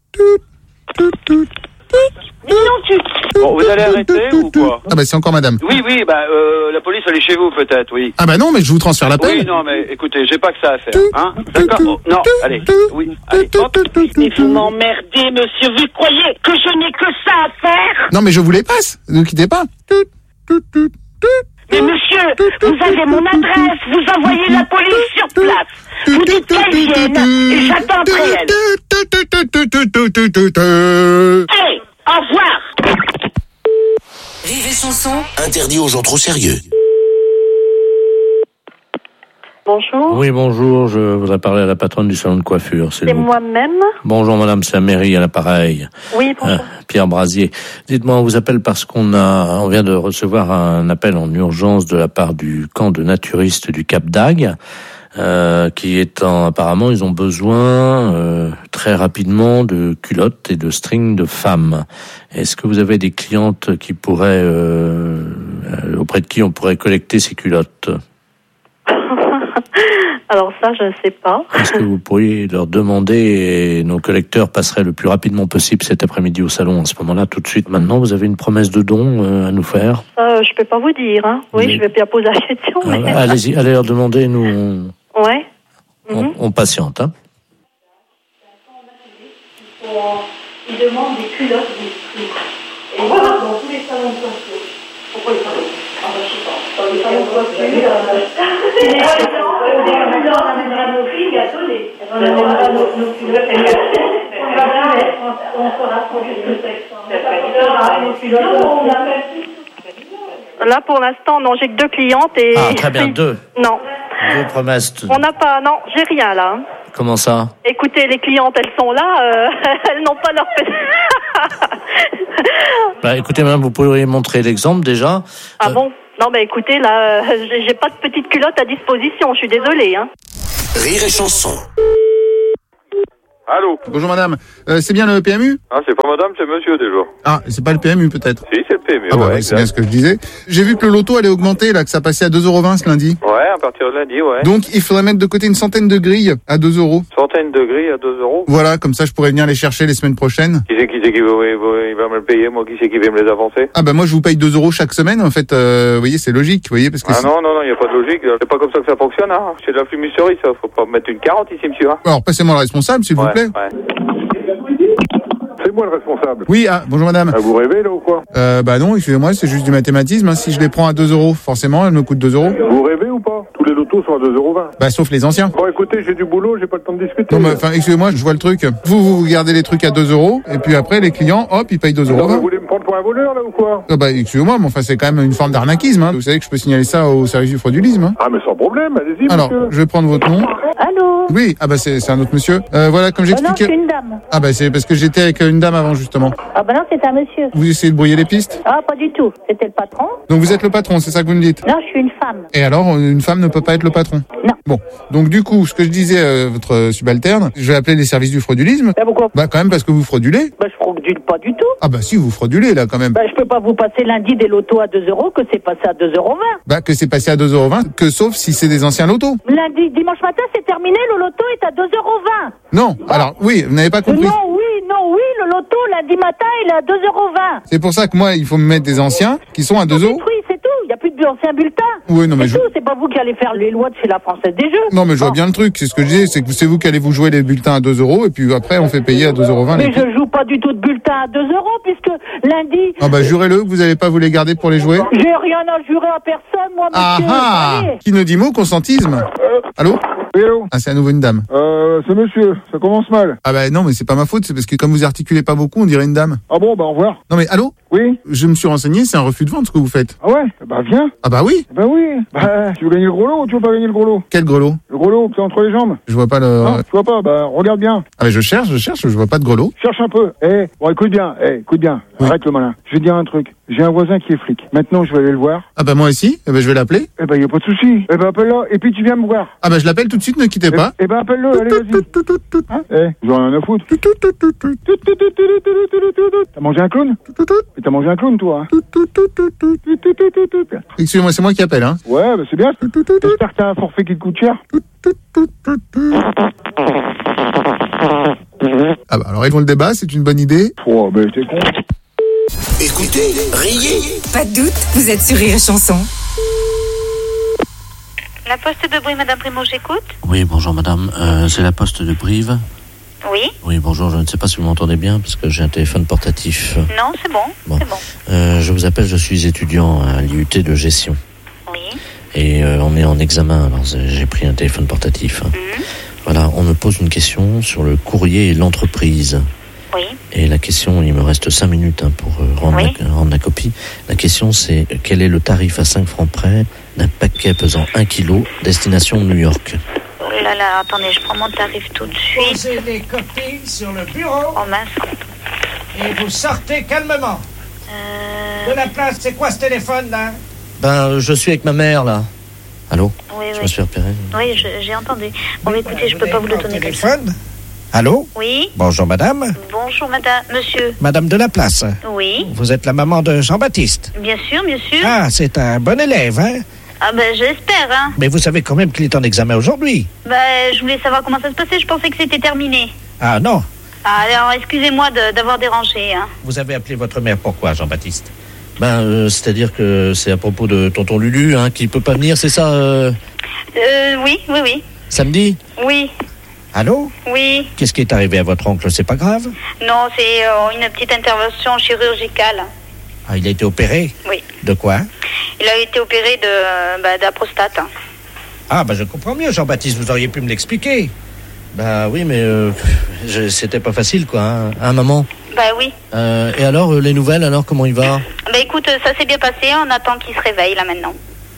S19: Bon, vous allez arrêter ou quoi?
S2: Ah bah c'est encore madame.
S19: Oui, la police elle est chez vous peut-être, oui.
S2: Ah bah non, mais je vous transfère l'appel.
S19: Oui, non, mais écoutez, j'ai pas que ça à faire, hein? D'accord? Oh, non, allez, oui, allez, hop.
S18: Mais vous m'emmerdez, monsieur. Vous croyez que je n'ai que ça à faire?
S2: Non mais je vous les passe, ne quittez pas.
S18: Mais monsieur, vous avez mon adresse, vous envoyez la police sur place. Vous dites qu'elle vienne et j'attends après elle. Allez, au revoir.
S5: Rire et chanson.
S6: Interdit aux gens trop sérieux.
S3: Bonjour.
S8: Oui, bonjour, je voudrais parler à la patronne du salon de coiffure.
S3: C'est moi-même.
S8: Bonjour madame, c'est Mairie à l'appareil.
S3: Oui, bonjour.
S8: Pierre Brasier. Dites-moi, on vous appelle parce on vient de recevoir un appel en urgence de la part du camp de naturistes du Cap d'Agde, apparemment ils ont besoin très rapidement de culottes et de strings de femmes. Est-ce que vous avez des clientes qui pourraient auprès de qui on pourrait collecter ces culottes?
S3: Alors ça, je ne sais pas.
S8: Est-ce que vous pourriez leur demander et nos collecteurs passeraient le plus rapidement possible cet après-midi au salon à ce moment-là, tout de suite? Maintenant, vous avez une promesse de don à nous faire?
S3: Ça, je peux pas vous dire. Hein. Oui,
S8: Mais...
S3: je vais bien poser la question. Mais...
S8: Allez-y, allez leur demander, nous
S3: Ouais.
S8: on patiente. Hein.
S3: Ils demandent des culottes, des strings. Et voilà, dans tous les salons de coiffure. Pourquoi ils parlent? Ah bah je sais pas. Dans les salons de coiffure, c'est des culottes, on amènera nos filles à donner. On amènera nos culottes. On fera ce que c'est. Là, pour l'instant, non, j'ai que 2 clientes et...
S8: Ah, très bien, 2.
S3: Non,
S16: Deux promesses.
S3: On n'a pas, non, j'ai rien là.
S16: Comment ça?
S3: Écoutez, les clientes, elles sont là, elles n'ont pas leur
S16: Bah, écoutez, madame, vous pourriez montrer l'exemple déjà.
S3: Ah bon? Non, mais écoutez, là, j'ai pas de petite culotte à disposition, je suis désolée, hein.
S6: Rire et chanson.
S15: Allô?
S2: Bonjour madame, c'est bien le PMU?
S15: Ah, c'est pas madame, c'est monsieur déjà.
S2: Ah, c'est pas le PMU peut-être?
S15: Si, c'est le PMU,
S2: Ah bah
S15: ouais,
S2: oui, c'est bien ce que je disais. J'ai vu que le loto allait augmenter, là, que ça passait à 2,20 € ce lundi.
S15: Ouais, à partir de lundi, ouais.
S2: Donc il faudrait mettre de côté une centaine de grilles à 2 €.
S15: Centaine de grilles à 2 €.
S2: Voilà, comme ça je pourrais venir les chercher les semaines prochaines.
S15: Qui c'est qui va me le payer, moi? Qui c'est qui va me les avancer?
S2: Ah bah moi je vous paye 2 € chaque semaine, en fait, vous voyez, c'est logique, vous voyez, parce que...
S15: Ah non, y a pas de logique, c'est pas comme ça que ça fonctionne, hein. C'est de la fumisterie, ça, faut pas mettre une 40 ici, monsieur, hein.
S2: Alors passez-moi le responsable, s'il vous plaît.
S15: Ouais. C'est moi le responsable.
S2: Oui, vous bonjour madame.
S15: Vous rêvez là ou quoi?
S2: Bah non, excusez-moi, c'est juste du mathématisme, hein. Si je les prends à 2 €, forcément, elles me coûtent 2 €.
S15: Vous rêvez ou pas? Tous les lotos sont à 2,20 €.
S2: Bah sauf les anciens.
S15: Bon, écoutez, j'ai du boulot, j'ai pas le temps de discuter.
S2: Non mais enfin, excusez-moi, je vois le truc. Vous gardez les trucs à 2 €, et puis après, les clients, hop, ils payent 2 €.
S15: Vous voulez me prendre pour un voleur là ou quoi?
S2: Ah bah excusez-moi, mais enfin c'est quand même une forme d'arnaquisme, hein. Vous savez que je peux signaler ça au service du fraudulisme, hein.
S15: Ah mais sans problème, allez-y.
S2: Alors,
S15: monsieur.
S2: je vais prendre votre nom.
S3: Allô?
S2: Oui, ah bah c'est un autre monsieur. Voilà, comme
S3: Non, je
S2: j'expliquais.
S3: suis une dame.
S2: Ah bah c'est parce que j'étais avec une dame avant justement.
S3: Ah bah non, c'est un monsieur.
S2: Vous essayez de brouiller les pistes?
S3: Ah, pas du tout. C'était le patron.
S2: Donc vous êtes le patron, c'est ça que vous me dites?
S3: Non, je suis une femme.
S2: Et alors, une femme ne peut pas être le patron?
S3: Non.
S2: Bon, donc du coup, ce que je disais à votre subalterne, je vais appeler les services du fraudulisme.
S3: Bah pourquoi?
S2: Bah quand même parce que vous fraudulez.
S3: Bah je fraudule pas du tout.
S2: Ah bah si, vous fraudulez là quand même.
S3: Bah je peux pas vous passer lundi des lotos à 2 € que c'est passé à 2,20 €.
S2: Bah que c'est passé à 2,20 €, que sauf si c'est des anciens lotos.
S3: Lundi, dimanche matin, c'est terminé, le loto est à 2,20 €.
S2: Non, alors oui, vous n'avez pas compris.
S3: Non, oui, le loto, lundi matin, il est à 2,20 €.
S2: C'est pour ça que moi, il faut me mettre des anciens qui sont à 2 €.
S3: Oui, c'est tout, il n'y a plus d'anciens bulletins.
S2: Oui, non mais
S3: c'est tout, c'est pas vous qui allez faire les lois de chez la Française des Jeux.
S2: Non mais je vois bien le truc, c'est ce que je dis, c'est que c'est vous qui allez vous jouer les bulletins à 2 € et puis après on fait payer à 2,20 €.
S3: Mais je joue pas du tout de bulletins à 2 € puisque lundi...
S2: Ah bah jurez-le que vous n'allez pas vous les garder pour les jouer.
S3: J'ai rien à jurer à personne, moi, monsieur. Allez.
S2: Qui ne dit mot, consentisme. Allô?
S15: Oui, allô?
S2: Ah, c'est à nouveau une dame.
S15: C'est monsieur, ça commence mal.
S2: Ah bah non, mais c'est pas ma faute, c'est parce que comme vous articulez pas beaucoup, on dirait une dame.
S15: Ah bon, bah au revoir.
S2: Non mais allô?
S15: Oui?
S2: Je me suis renseigné, c'est un refus de vente ce que vous faites.
S15: Ah ouais? Bah viens.
S2: Ah bah oui.
S15: Bah oui. Bah, tu veux gagner le gros lot ou tu veux pas gagner le gros lot?
S2: Quel gros lot?
S15: Le gros lot, c'est entre les jambes.
S2: Je vois pas le...
S15: Non, tu vois pas, bah regarde bien.
S2: Ah mais je cherche, je vois pas de gros lot.
S15: Cherche un peu. Bon écoute bien,
S2: Oui.
S15: Arrête le malin. Je vais te dire un truc. J'ai un voisin qui est flic. Maintenant, je vais aller le voir.
S2: Ah bah moi aussi, je vais l'appeler.
S15: Eh ben, y a pas de souci. Eh ben, appelle-le et puis tu viens me voir.
S2: Ah bah je l'appelle tout de suite, ne quittez pas.
S15: Eh ben, appelle-le, allez, vas-y. Hein? J'en ai rien à foutre. T'as mangé un clown? T'as mangé un clown, toi, hein?
S2: Excusez-moi, c'est moi qui appelle, hein.
S15: Ouais, bah c'est bien. J'espère que t'as un forfait qui te coûte cher.
S2: Ah bah alors ils font le débat, c'est une bonne idée.
S15: Oh, ben t'es con.
S6: Écoutez, riez.
S5: Pas de doute, vous êtes sur Rire et Chanson.
S10: La poste de Brive, Madame Primo, j'écoute.
S16: Oui, bonjour madame, c'est la poste de Brive.
S10: Oui.
S16: Oui, bonjour, je ne sais pas si vous m'entendez bien parce que j'ai un téléphone portatif.
S10: Non, c'est bon. C'est bon.
S16: Je vous appelle, je suis étudiant à l'IUT de gestion.
S10: Oui.
S16: Et on est en examen, alors j'ai pris un téléphone portatif. Voilà, on me pose une question sur le courrier et l'entreprise.
S10: Oui.
S16: Et la question, il me reste 5 minutes pour rendre la copie. La question, c'est quel est le tarif à 5 francs près d'un paquet pesant 1 kg, destination New York?
S10: Oh là là, attendez, je prends mon tarif tout de suite.
S11: Posez les copies sur le bureau.
S10: Oh mince.
S11: Et vous sortez calmement. De la place, c'est quoi ce téléphone là?
S16: Ben, je suis avec ma mère là. Allô?
S10: Oui,
S16: je me suis repéré.
S10: Oui, j'ai entendu. Bon, mais écoutez, je peux pas vous le donner comme ça.
S11: Téléphone? Allô?
S10: Oui.
S11: Bonjour madame.
S10: Bonjour madame, monsieur.
S11: Madame de la place.
S10: Oui.
S11: Vous êtes la maman de Jean-Baptiste.
S10: Bien sûr, bien sûr.
S11: Ah, c'est un bon élève, hein?
S10: Ah ben j'espère, hein.
S11: Mais vous savez quand même qu'il est en examen aujourd'hui.
S10: Ben je voulais savoir comment ça se passait, je pensais que c'était terminé.
S11: Ah non.
S10: Ah, alors excusez-moi d'avoir dérangé, hein.
S11: Vous avez appelé votre mère pourquoi, Jean-Baptiste?
S16: Ben, c'est-à-dire que c'est à propos de tonton Lulu, hein, qui peut pas venir, c'est ça
S10: Oui.
S16: Samedi?
S10: Oui.
S11: Allô?
S10: Oui.
S11: Qu'est-ce qui est arrivé à votre oncle? C'est pas grave?
S10: Non, c'est une petite intervention chirurgicale.
S11: Ah, il a été opéré?
S10: Oui.
S11: De quoi?
S10: Il a été opéré de la prostate.
S11: Ah, ben je comprends mieux, Jean-Baptiste, vous auriez pu me l'expliquer.
S16: Bah oui, mais c'était pas facile, quoi, hein, maman?
S10: Bah oui.
S16: Et alors, les nouvelles, alors, comment il va?
S10: Bah écoute, ça s'est bien passé, on attend qu'il se réveille, là, maintenant.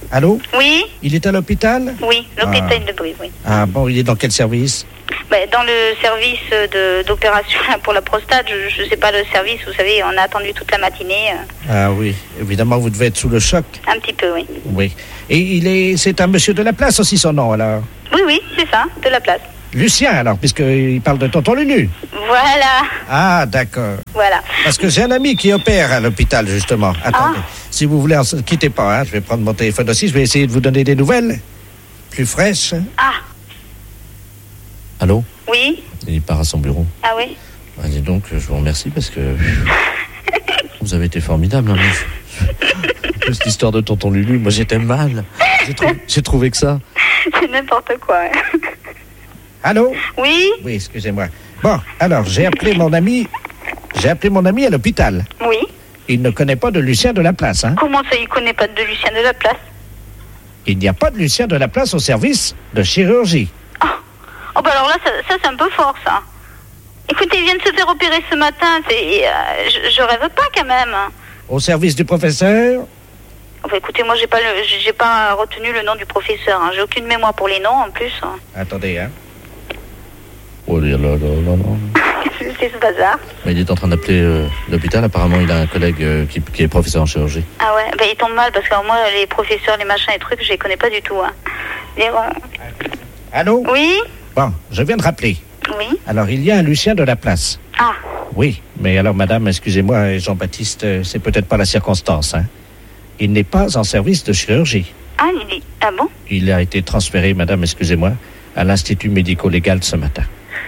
S11: Allô?
S10: Oui?
S11: Il est à l'hôpital?
S10: Oui, l'hôpital de Brie, oui.
S11: Ah bon, il est dans quel service?
S10: Dans le service d'opération pour la prostate, je sais pas le service, vous savez, on a attendu toute la matinée.
S11: Ah oui, évidemment, vous devez être sous le choc.
S10: Un petit peu, oui.
S11: Oui. Et c'est un monsieur de la place aussi, son nom, alors?
S10: Oui, c'est ça, de la place.
S11: Lucien, alors, puisqu'il parle de tonton Lulu.
S10: Voilà.
S11: Ah, d'accord.
S10: Voilà.
S11: Parce que j'ai un ami qui opère à l'hôpital, justement. Attendez, si vous voulez, ne quittez pas, hein. Je vais prendre mon téléphone aussi, je vais essayer de vous donner des nouvelles plus fraîches.
S10: Ah.
S16: Allô?
S10: Oui?
S16: Il part à son bureau.
S10: Ah oui?
S16: Ah, dis donc, je vous remercie parce que vous avez été formidable. Hein, cette histoire de tonton Lulu, moi j'étais mal. J'ai trouvé que ça.
S10: C'est n'importe quoi.
S11: Allô?
S10: Oui?
S11: Oui, excusez-moi. Bon, alors, j'ai appelé mon ami à l'hôpital.
S10: Oui?
S11: Il ne connaît pas de Lucien de la place, hein?
S10: Comment ça, il connaît pas de Lucien de la place?
S11: Il n'y a pas de Lucien de la place au service de chirurgie.
S10: Oh, bah alors là, ça c'est un peu fort, ça. Écoutez, il vient de se faire opérer ce matin, je rêve pas, quand même.
S11: Au service du professeur?
S10: Enfin, écoutez, moi, j'ai pas retenu le nom du professeur, hein. J'ai aucune mémoire pour les noms, en plus. Hein.
S11: Attendez, hein.
S16: Oh là là là là.
S10: C'est ce bazar.
S16: Mais il est en train d'appeler l'hôpital. Apparemment, il a un collègue qui est professeur en chirurgie.
S10: Ah ouais, bah il tombe mal, parce que moi, les professeurs, les machins, les trucs, je les connais pas du tout, hein. Mais bon...
S11: Allô?
S10: Oui?
S11: Bon, je viens de rappeler.
S10: Oui?
S11: Alors, il y a un Lucien de la place.
S10: Ah.
S11: Oui, mais alors, madame, excusez-moi, Jean-Baptiste, c'est peut-être pas la circonstance, hein. Il n'est pas en service de chirurgie.
S10: Ah, ah bon?
S11: Il a été transféré, madame, excusez-moi, à l'Institut médico-légal ce matin.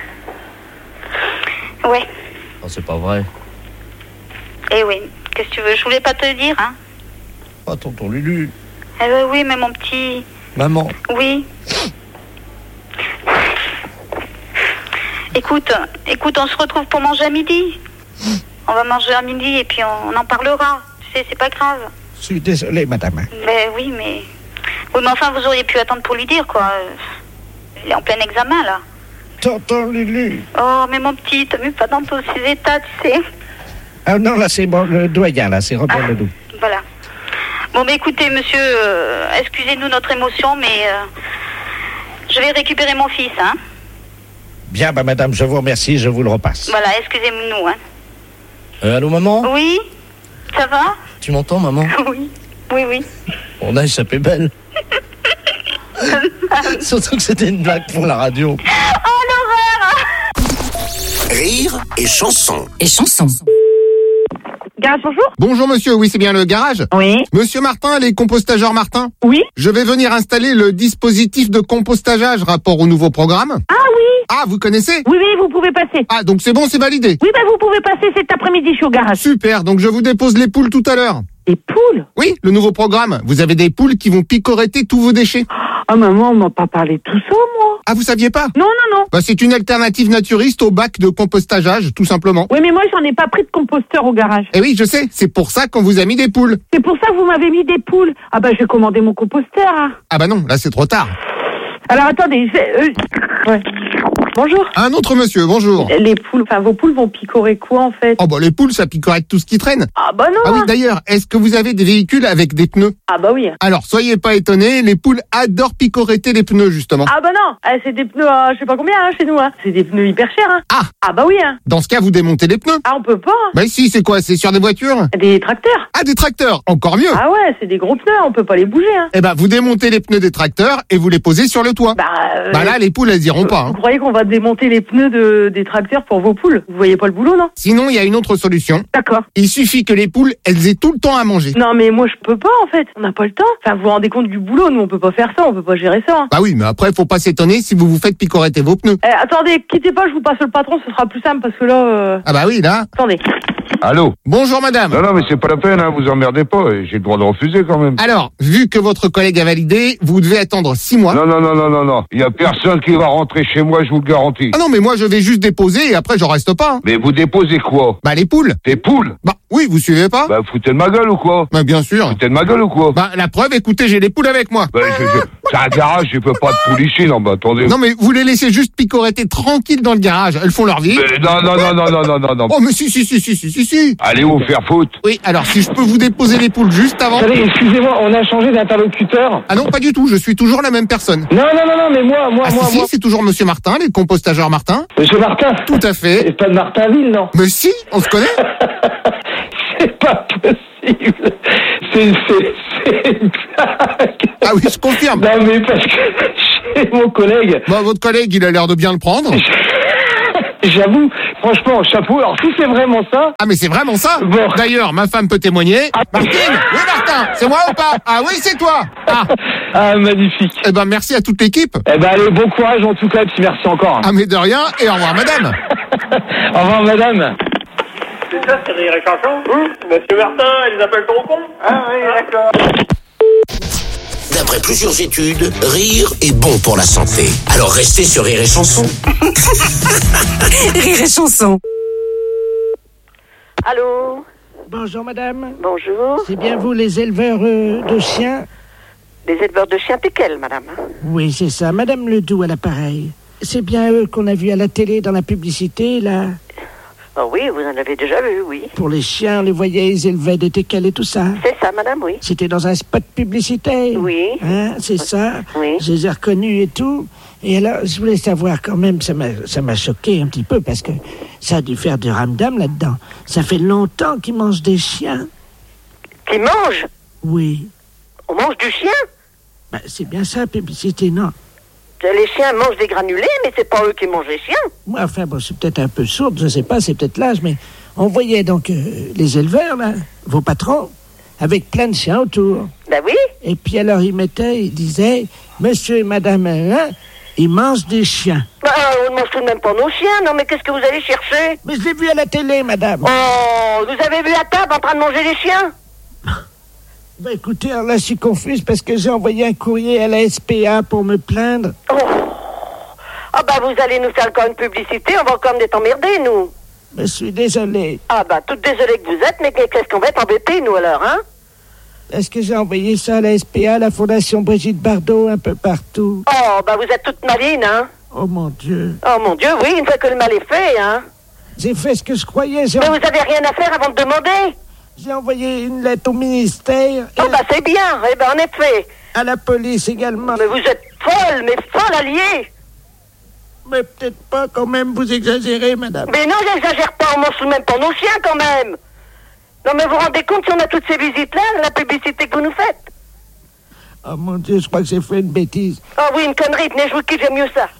S10: Oui.
S16: Oh, c'est pas vrai.
S10: Eh oui, qu'est-ce que tu veux? Je voulais pas te le dire, hein.
S11: Oh, tonton Lulu.
S10: Eh ben oui, mais mon petit...
S16: Maman.
S10: Oui. Écoute, on se retrouve pour manger à midi. On va manger à midi et puis on en parlera. Tu sais, c'est pas grave.
S11: Je suis désolé, madame.
S10: Ben oui, mais... Oui, mais enfin, vous auriez pu attendre pour lui dire, quoi. Il est en plein examen, là.
S11: Tonton Lulu.
S10: Oh, mais mon petit, t'as vu pas dans tous ces états, tu sais.
S11: Ah non, là, c'est bon, le doyen, là, c'est Robert Ledoux.
S10: Voilà. Bon, mais écoutez, monsieur, excusez-nous notre émotion, mais je vais récupérer mon fils, hein.
S11: Bien, bah, madame, je vous remercie, je vous le repasse.
S10: Voilà, excusez-nous, hein.
S16: Allô, maman?
S10: Oui? Ça va?
S16: Tu m'entends, maman?
S10: Oui. Oui.
S16: On a échappé belle. Surtout que c'était une blague pour la radio.
S10: Oh, l'horreur!
S6: Rire et chanson.
S2: Garage, bonjour. Bonjour monsieur, oui c'est bien le garage?
S20: Oui.
S2: Monsieur Martin, les compostageurs Martin?
S20: Oui.
S2: Je vais venir installer le dispositif de compostageage rapport au nouveau programme.
S20: Ah oui.
S2: Ah, vous connaissez?
S20: Oui, vous pouvez passer.
S2: Ah, donc c'est bon, c'est validé?
S20: Oui, vous pouvez passer cet après-midi, je suis au garage.
S2: Super, donc je vous dépose les poules tout à l'heure.
S20: Les poules?
S2: Oui, le nouveau programme. Vous avez des poules qui vont picoretter tous vos déchets.
S20: Ah, maman, on m'a pas parlé de tout ça, moi.
S2: Ah, vous saviez pas?
S20: Non.
S2: Bah, c'est une alternative naturiste au bac de compostageage, tout simplement.
S20: Oui, mais moi, j'en ai pas pris de composteur au garage.
S2: Eh oui, je sais, c'est pour ça qu'on vous a mis des poules.
S20: C'est pour ça que vous m'avez mis des poules. Ah bah, je vais commander mon composteur, hein.
S2: Ah bah non, là c'est trop tard.
S20: Alors, attendez, ouais. Bonjour.
S2: Un autre monsieur, bonjour.
S20: Les poules, enfin, vos poules vont picorer quoi, en fait?
S2: Oh bah les poules, ça picorette tout ce qui traîne.
S20: Ah bah non.
S2: Ah oui, d'ailleurs, est-ce que vous avez des véhicules avec des pneus?
S20: Ah bah oui.
S2: Alors, soyez pas étonnés, les poules adorent picoretter les pneus, justement.
S20: Ah bah non, c'est des pneus, je sais pas combien, hein, chez nous, hein. C'est des pneus hyper chers, hein. Ah bah oui, hein.
S2: Dans ce cas, vous démontez les pneus.
S20: Ah, on peut pas, hein.
S2: Bah si, c'est quoi? C'est sur des voitures?
S20: Des tracteurs.
S2: Ah, des tracteurs, encore mieux.
S20: Ah ouais, c'est des gros pneus, on peut pas les bouger, hein.
S2: Eh ben, vous démontez les pneus des tracteurs et vous les posez sur le toit. Bah là, les poules, elles iront pas, hein.
S20: Vous croyez qu'on va démonter les pneus des tracteurs pour vos poules? Vous voyez pas le boulot, non?
S2: Sinon, il y a une autre solution.
S20: D'accord.
S2: Il suffit que les poules, elles aient tout le temps à manger.
S20: Non, mais moi, je peux pas, en fait. On n'a pas le temps. Enfin, vous vous rendez compte du boulot? Nous, on peut pas faire ça, on peut pas gérer ça, hein.
S2: Bah oui, mais après, faut pas s'étonner si vous vous faites picoretter vos pneus.
S20: Attendez, quittez pas, je vous passe le patron, ce sera plus simple, parce que là...
S2: Ah bah oui, là.
S20: Attendez.
S15: Allô?
S2: Bonjour madame.
S15: Non, mais c'est pas la peine, hein, vous emmerdez pas, j'ai le droit de refuser quand même.
S2: Alors, vu que votre collègue a validé, vous devez attendre 6 mois.
S15: Non. Il y a personne qui va rentrer chez moi, je vous le garantis.
S2: Ah non, mais moi je vais juste déposer et après je reste pas.
S15: Mais vous déposez quoi?
S2: Bah les poules.
S15: Des poules?
S2: Bah Oui, vous suivez pas?
S15: Bah, foutez de ma gueule ou quoi?
S2: Bah, bien sûr.
S15: Foutez de ma gueule ou quoi?
S2: Bah, la preuve, écoutez, j'ai les poules avec moi.
S15: Bah, c'est un garage, je peux pas de poules ici, non, bah, attendez.
S2: Non, mais vous les laissez juste picoretter tranquilles dans le garage. Elles font leur vie.
S15: Mais non.
S2: Oh, mais si.
S15: Allez vous faire foutre.
S2: Oui, alors, si je peux vous déposer les poules juste avant.
S21: Attendez, excusez-moi, on a changé d'interlocuteur.
S2: Ah non, pas du tout, je suis toujours la même personne.
S21: Non, mais moi.
S2: Si, c'est toujours Monsieur Martin, les compostageurs Martin.
S21: Monsieur Martin?
S2: Tout à fait.
S21: Et pas de Martinville, non?
S2: Mais si, on se connaît.
S21: C'est pas possible. C'est une blague.
S2: Ah oui, je confirme.
S21: Non, mais parce que chez mon collègue...
S2: Bah, votre collègue, il a l'air de bien le prendre.
S21: J'avoue, franchement, chapeau. Alors, si c'est vraiment ça...
S2: Ah, mais c'est vraiment ça.
S21: Bon.
S2: D'ailleurs, ma femme peut témoigner. Martine! Oui, Martin! C'est moi ou pas? Ah oui, c'est toi!
S21: Ah, magnifique.
S2: Eh ben, merci à toute l'équipe.
S21: Eh ben, allez, bon courage en tout cas, puis merci encore.
S2: Ah, mais de rien, et au revoir, madame.
S21: Au revoir, madame.
S4: C'est ça, c'est Rire et Chanson? Monsieur Martin, ils appellent ton con? Ah oui, d'accord.
S6: D'après plusieurs études, rire est bon pour la santé. Alors restez sur Rire et Chanson.
S5: Rire et Chanson.
S11: Allô? Bonjour, madame.
S18: Bonjour.
S11: C'est bien vous, les éleveurs de chiens?
S18: Les éleveurs de chiens piquels, madame.
S11: Oui, c'est ça. Madame Ledoux à l'appareil. C'est bien eux qu'on a vu à la télé dans la publicité, là?
S18: Oh oui, vous en avez déjà vu, oui.
S11: Pour les chiens, on les voyait, ils élevaient des teckels et tout ça.
S18: C'est ça, madame, oui.
S11: C'était dans un spot publicitaire.
S18: Oui.
S11: Hein, c'est ça.
S18: Oui.
S11: Je les ai reconnus et tout. Et alors, je voulais savoir quand même, ça m'a choqué un petit peu parce que ça a dû faire du ramdam là-dedans. Ça fait longtemps qu'ils mangent des chiens.
S18: Qu'ils mangent?
S11: Oui.
S18: On mange du chien?
S11: Ben, c'est bien ça, publicité, non?
S18: Les chiens mangent des granulés, mais c'est pas eux qui mangent les chiens.
S11: Moi, enfin, bon, c'est peut-être un peu sourde, je sais pas, c'est peut-être l'âge, mais on voyait donc les éleveurs, là, vos patrons, avec plein de chiens autour.
S18: Ben oui.
S11: Et puis alors, ils disaient, monsieur et madame, hein, ils mangent des chiens.
S18: Ben, on ne mange tout de même pas nos chiens, non, mais qu'est-ce que vous allez chercher?
S11: Mais je l'ai vu à la télé, madame.
S18: Oh, vous avez vu à table en train de manger les chiens?
S11: Ben écoutez, alors là, je suis confuse parce que j'ai envoyé un courrier à la SPA pour me plaindre.
S18: Oh. Ah ben vous allez nous faire encore une publicité, on va encore être emmerdés, nous.
S11: Je suis désolé.
S18: Ah ben, toute désolée que vous êtes, mais qu'est-ce qu'on va être embêtés, nous, alors, hein?
S11: Est-ce que j'ai envoyé ça à la SPA, à la Fondation Brigitte Bardot, un peu partout?
S18: Oh, ben vous êtes toute maline, hein?
S11: Oh mon Dieu.
S18: Oh mon Dieu, oui, une fois que le mal est fait, hein?
S11: J'ai fait ce que je croyais.
S18: Mais vous avez rien à faire avant de demander?
S11: J'ai envoyé une lettre au ministère.
S18: Oh, bah c'est bien, eh ben en effet.
S11: À la police également.
S18: Mais vous êtes folle, mais folle alliée.
S11: Mais peut-être pas quand même, vous exagérez, madame.
S18: Mais non, j'exagère pas, on mange même pas nos chiens quand même. Non, mais vous vous rendez compte si on a toutes ces visites-là, la publicité que vous nous faites?
S11: Oh mon Dieu, je crois que j'ai fait une bêtise.
S18: Oh oui, une connerie, tenez, je vous quitte, j'aime mieux ça.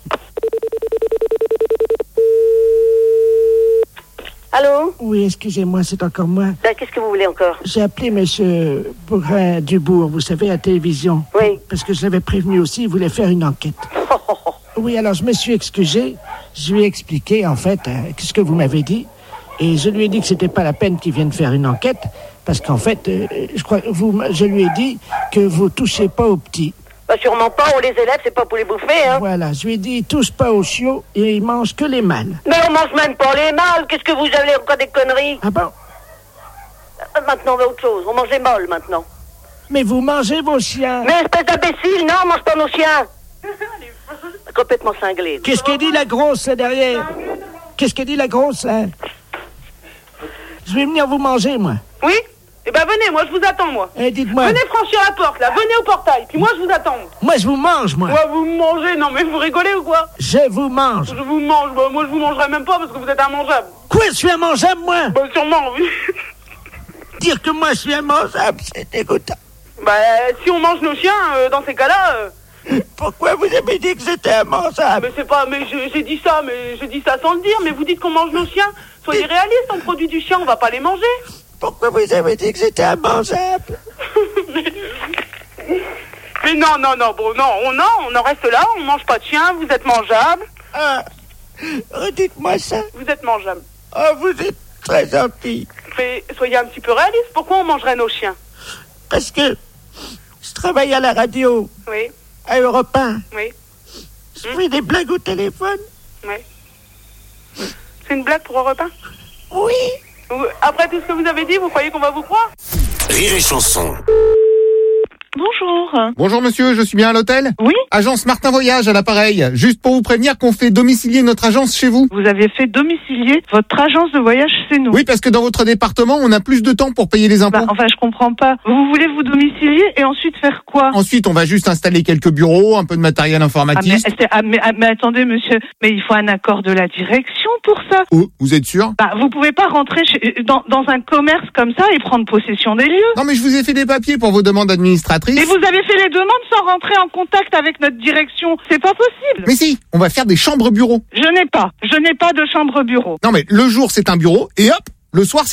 S18: Allô?
S11: Oui, excusez-moi, c'est encore moi.
S18: Qu'est-ce que vous voulez encore?
S11: J'ai appelé monsieur Bourrin-Dubourg, vous savez, à la télévision.
S18: Oui.
S11: Parce que je l'avais prévenu aussi, il voulait faire une enquête. Oui, alors je me suis excusé. Je lui ai expliqué, en fait, ce que vous m'avez dit. Et je lui ai dit que c'était pas la peine qu'il vienne faire une enquête. Parce qu'en fait, je lui ai dit que vous touchez pas aux petits.
S18: Bah sûrement pas, on les élève, c'est pas pour les bouffer, hein.
S11: Voilà, je lui ai dit, ils touchent pas aux chiots et ils mangent que les mâles.
S18: Mais on mange même pas les mâles, qu'est-ce que vous avez encore des conneries?
S11: Ah bon?
S18: Maintenant, on va autre chose, on mange les mâles maintenant.
S11: Mais vous mangez vos chiens.
S18: Mais espèce d'imbécile, non, on mange pas nos chiens. Complètement cinglé.
S11: Qu'est-ce qu'elle dit la grosse là derrière? Qu'est-ce qu'elle dit la grosse là? Je vais venir vous manger, moi.
S12: Oui? Eh ben venez, moi je vous attends, moi.
S11: Eh, dites-moi.
S12: Venez franchir la porte, là, venez au portail, puis moi je vous attends.
S11: Moi je vous mange, moi.
S12: Ouais, vous me mangez, non mais vous rigolez ou quoi?
S11: Je vous mange.
S12: Je vous mange, bah, moi je vous mangerai même pas parce que vous êtes immangeable.
S11: Quoi, je suis immangeable, moi?
S12: Bah sûrement, oui.
S11: Dire que moi je suis immangeable, c'est dégoûtant.
S12: Bah si on mange nos chiens, dans ces cas-là...
S11: Pourquoi vous avez dit que c'était immangeable?
S12: Mais c'est pas... Mais j'ai dit ça, sans le dire, mais vous dites qu'on mange nos chiens. Soyez réalistes, on produit du chien, on va pas les manger.
S11: Pourquoi vous avez dit que c'était immangeable?
S12: Mais non, bon, on en reste là, on mange pas de chien, vous êtes mangeable.
S11: Ah, redites-moi ça.
S12: Vous êtes mangeable.
S11: Ah, vous êtes très gentil.
S12: Mais soyez un petit peu réaliste, pourquoi on mangerait nos chiens?
S11: Parce que je travaille à la radio.
S12: Oui.
S11: À Europe 1.
S12: Oui.
S11: Je fais des blagues au téléphone.
S12: Oui. C'est une blague pour Europe 1?
S11: Oui.
S12: Ah Après tout ce que vous avez dit, vous croyez qu'on va vous croire?
S6: Rire et Chanson.
S12: Bonjour.
S2: Bonjour monsieur, je suis bien à l'hôtel?
S12: Oui.
S2: Agence Martin Voyage à l'appareil. Juste pour vous prévenir qu'on fait domicilier notre agence chez vous.
S12: Vous avez fait domicilier votre agence de voyage chez nous?
S2: Oui, parce que dans votre département, on a plus de temps pour payer les impôts.
S12: Enfin, je comprends pas. Vous voulez vous domicilier et ensuite faire quoi?
S2: Ensuite, on va juste installer quelques bureaux, un peu de matériel informatique.
S12: Mais attendez, monsieur, mais il faut un accord de la direction pour ça.
S2: Oh, vous êtes sûr?
S12: Vous pouvez pas rentrer dans un commerce comme ça et prendre possession des lieux.
S2: Non, mais je vous ai fait des papiers pour vos demandes administratrices.
S12: Et vous avez fait les demandes sans rentrer en contact avec notre direction. C'est pas possible.
S2: Mais si, on va faire des chambres bureaux.
S12: Je n'ai pas de chambre bureau.
S2: Non, mais le jour, c'est un bureau, et hop, le soir,